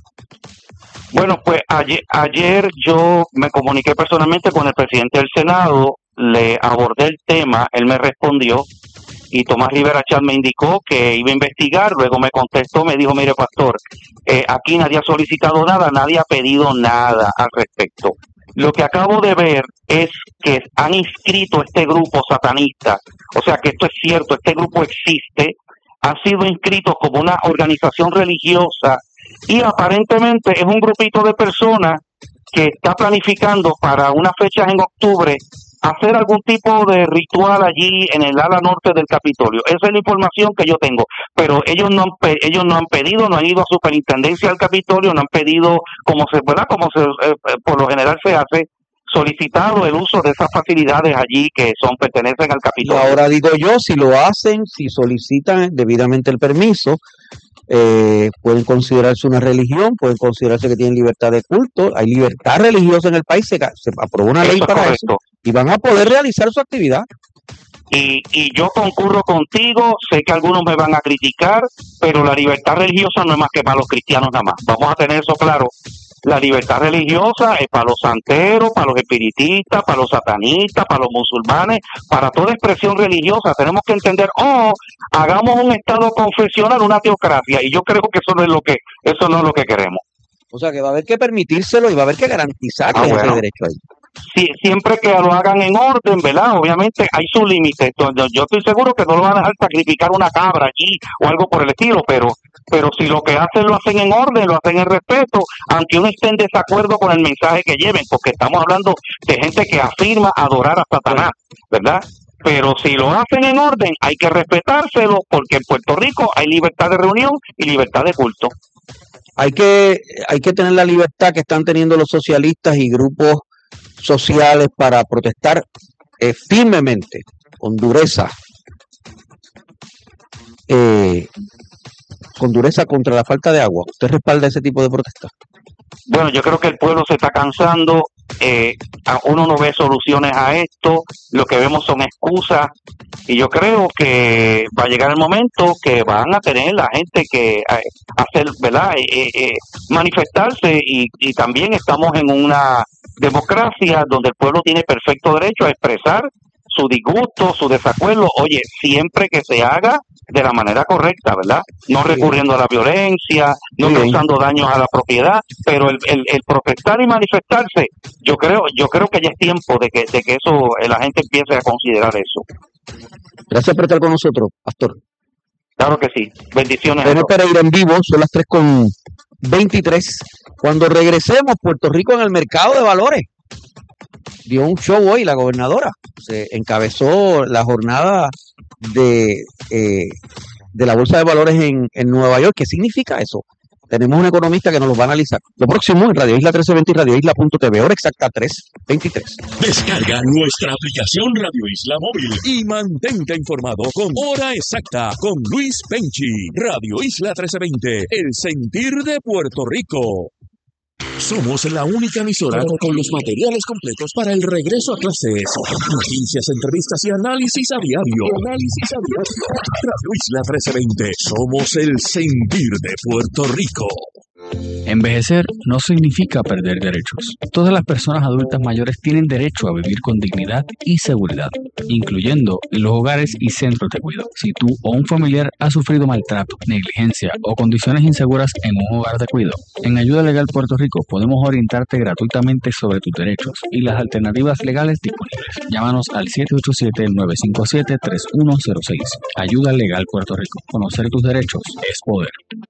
Bueno, pues ayer, ayer yo me comuniqué personalmente con el presidente del Senado, le abordé el tema, él me respondió y Tomás Rivera Chat me indicó que iba a investigar, luego me contestó, me dijo, mire pastor, eh, aquí nadie ha solicitado nada, nadie ha pedido nada al respecto. Lo que acabo de ver es que han inscrito este grupo satanista, o sea que esto es cierto, este grupo existe, ha sido inscrito como una organización religiosa y aparentemente es un grupito de personas que está planificando para unas fechas en octubre hacer algún tipo de ritual allí en el ala norte del Capitolio. Esa es la información que yo tengo, pero ellos no han pe- ellos no han pedido, no han ido a superintendencia del Capitolio, no han pedido, como se, ¿verdad? Como se, eh, eh, por lo general se hace, solicitado el uso de esas facilidades allí que son pertenecen al Y Capitolio. ahora digo yo, si lo hacen, si solicitan debidamente el permiso, eh, pueden considerarse una religión, pueden considerarse que tienen libertad de culto, hay libertad religiosa en el país, se, se aprobó una ley Eso es para correcto. eso y van a poder realizar su actividad. Y, y yo concurro contigo, sé que algunos me van a criticar, pero la libertad religiosa no es más que para los cristianos nada más. Vamos a tener eso claro. La libertad religiosa es para los santeros, para los espiritistas, para los satanistas, para los musulmanes, para toda expresión religiosa. Tenemos que entender, oh, hagamos un estado confesional, una teocracia, y yo creo que eso no es lo que, eso no es lo que queremos. O sea que va a haber que permitírselo y va a haber que garantizarle Ah, ese bueno. derecho ahí. Si, siempre que lo hagan en orden, ¿verdad? Obviamente hay sus límites. Entonces, yo estoy seguro que no lo van a dejar sacrificar una cabra allí o algo por el estilo, pero pero si lo que hacen lo hacen en orden, lo hacen en respeto, aunque uno esté en desacuerdo con el mensaje que lleven, porque estamos hablando de gente que afirma adorar a Satanás, ¿verdad? Pero si lo hacen en orden, hay que respetárselo, porque en Puerto Rico hay libertad de reunión y libertad de culto. hay que, hay que tener la libertad que están teniendo los socialistas y grupos sociales para protestar eh, firmemente, con dureza, eh, con dureza contra la falta de agua. ¿Usted respalda ese tipo de protestas? Bueno, yo creo que el pueblo se está cansando, eh, uno no ve soluciones a esto, lo que vemos son excusas, y yo creo que va a llegar el momento que van a tener la gente que eh, hacer, ¿verdad?, eh, eh, manifestarse, y, y también estamos en una democracia donde el pueblo tiene perfecto derecho a expresar su disgusto, su desacuerdo, oye, siempre que se haga de la manera correcta, ¿verdad? No recurriendo a la violencia, no causando daños a la propiedad, pero el, el, el protestar y manifestarse, yo creo, yo creo que ya es tiempo de que, de que eso, la gente empiece a considerar eso. Gracias por estar con nosotros, Pastor. Claro que sí. Bendiciones. René Pereira en vivo, son las tres con veintitrés. Cuando regresemos, Puerto Rico en el mercado de valores. Dio un show hoy la gobernadora. Se encabezó la jornada de, eh, de la Bolsa de Valores en, en Nueva York. ¿Qué significa eso? Tenemos un economista que nos lo va a analizar. Lo próximo en Radio Isla trece veinte y Radio Isla punto t v. Hora exacta tres veintitrés. Descarga nuestra aplicación Radio Isla Móvil y mantente informado con Hora Exacta con Luis Penchi. Radio Isla trece veinte, el sentir de Puerto Rico. Somos la única emisora con los materiales completos para el regreso a clases. Noticias, entrevistas y análisis a diario. Análisis a diario. Radio Isla trece veinte. Somos el sentir de Puerto Rico. Envejecer no significa perder derechos. Todas las personas adultas mayores tienen derecho a vivir con dignidad y seguridad, incluyendo en los hogares y centros de cuidado. Si tú o un familiar ha sufrido maltrato, negligencia o condiciones inseguras en un hogar de cuidado, en Ayuda Legal Puerto Rico podemos orientarte gratuitamente sobre tus derechos y las alternativas legales disponibles. Llámanos al siete ocho siete, nueve cinco siete, tres uno cero seis. Ayuda Legal Puerto Rico. Conocer tus derechos es poder.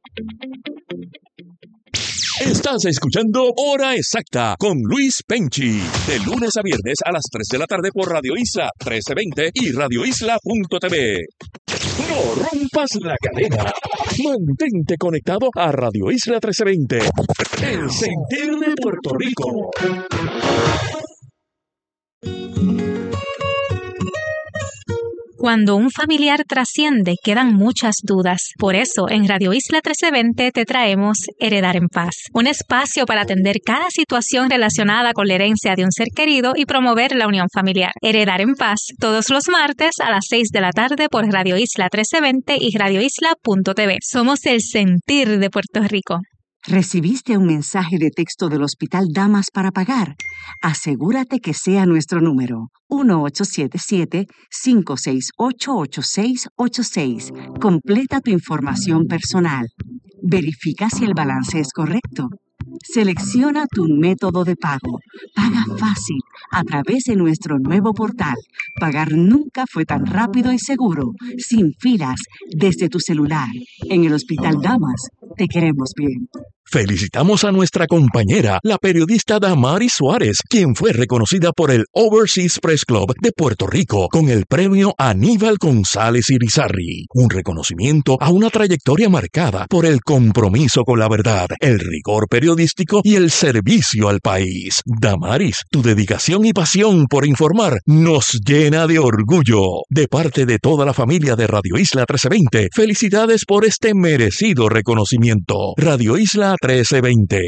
Estás escuchando Hora Exacta con Luis Penchi. De lunes a viernes a las tres de la tarde por Radio Isla trece veinte y Radio Isla punto t v. No rompas la cadena. Mantente conectado a Radio Isla trece veinte. El sentir de Puerto Rico. Cuando un familiar trasciende, quedan muchas dudas. Por eso, en Radio Isla trece veinte te traemos Heredar en Paz, un espacio para atender cada situación relacionada con la herencia de un ser querido y promover la unión familiar. Heredar en Paz, todos los martes a las seis de la tarde por Radio Isla trece veinte y Radio Isla punto t v. Somos el sentir de Puerto Rico. ¿Recibiste un mensaje de texto del Hospital Damas para pagar? Asegúrate que sea nuestro número, uno ocho siete siete, cinco seis ocho, ocho seis ocho seis. Completa tu información personal. Verifica si el balance es correcto. Selecciona tu método de pago. Paga fácil a través de nuestro nuevo portal. Pagar nunca fue tan rápido y seguro, sin filas, desde tu celular. En el Hospital Damas, te queremos bien. Felicitamos a nuestra compañera, la periodista Damaris Suárez, quien fue reconocida por el Overseas Press Club de Puerto Rico con el premio Aníbal González Irizarry, un reconocimiento a una trayectoria marcada por el compromiso con la verdad, el rigor periodístico y el servicio al país. Damaris, tu dedicación y pasión por informar nos llena de orgullo. De parte de toda la familia de Radio Isla trece veinte, felicidades por este merecido reconocimiento. Radio Isla trece veinte.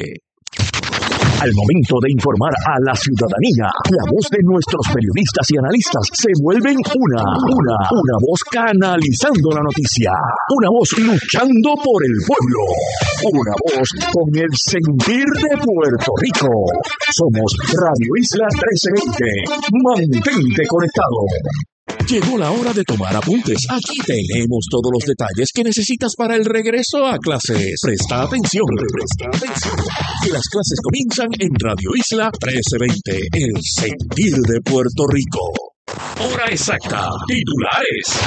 Al momento de informar a la ciudadanía, la voz de nuestros periodistas y analistas se vuelven una, una, una voz canalizando la noticia, una voz luchando por el pueblo, una voz con el sentir de Puerto Rico. Somos Radio Isla trece veinte. Mantente conectado. Llegó la hora de tomar apuntes. Aquí tenemos todos los detalles que necesitas para el regreso a clases. Presta atención, presta atención. Que las clases comienzan en Radio Isla trece veinte, el sentir de Puerto Rico. Hora exacta. Titulares.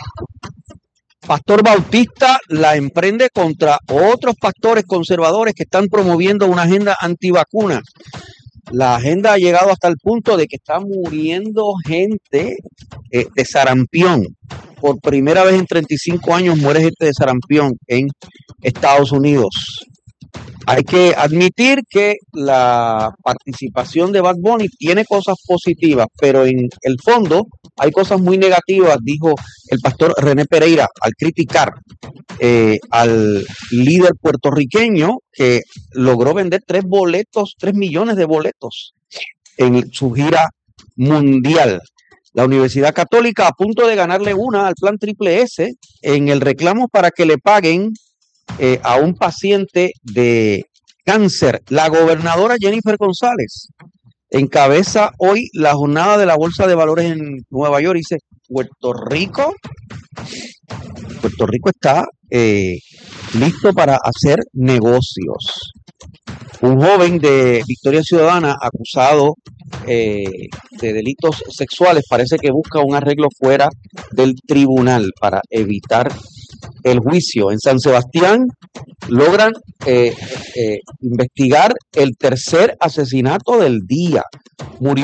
Pastor Bautista la emprende contra otros pastores conservadores que están promoviendo una agenda antivacuna. La agenda ha llegado hasta el punto de que está muriendo gente eh, de sarampión. Por primera vez en treinta y cinco años muere gente de sarampión en Estados Unidos. hay que admitir que la participación de Bad Bunny tiene cosas positivas, pero en el fondo hay cosas muy negativas, dijo el pastor René Pereira al criticar eh, al líder puertorriqueño que logró vender tres boletos, tres millones de boletos en su gira mundial. La Universidad Católica a punto de ganarle una al plan Triple S en el reclamo para que le paguen eh, a un paciente de cáncer. La gobernadora Jennifer González encabeza hoy la jornada de la Bolsa de Valores en Nueva York. Dice, Puerto Rico, Puerto Rico está eh, listo para hacer negocios. Un joven de Victoria Ciudadana acusado eh, de delitos sexuales parece que busca un arreglo fuera del tribunal para evitar el juicio. En San Sebastián logran eh, eh, investigar el tercer asesinato del día. Murió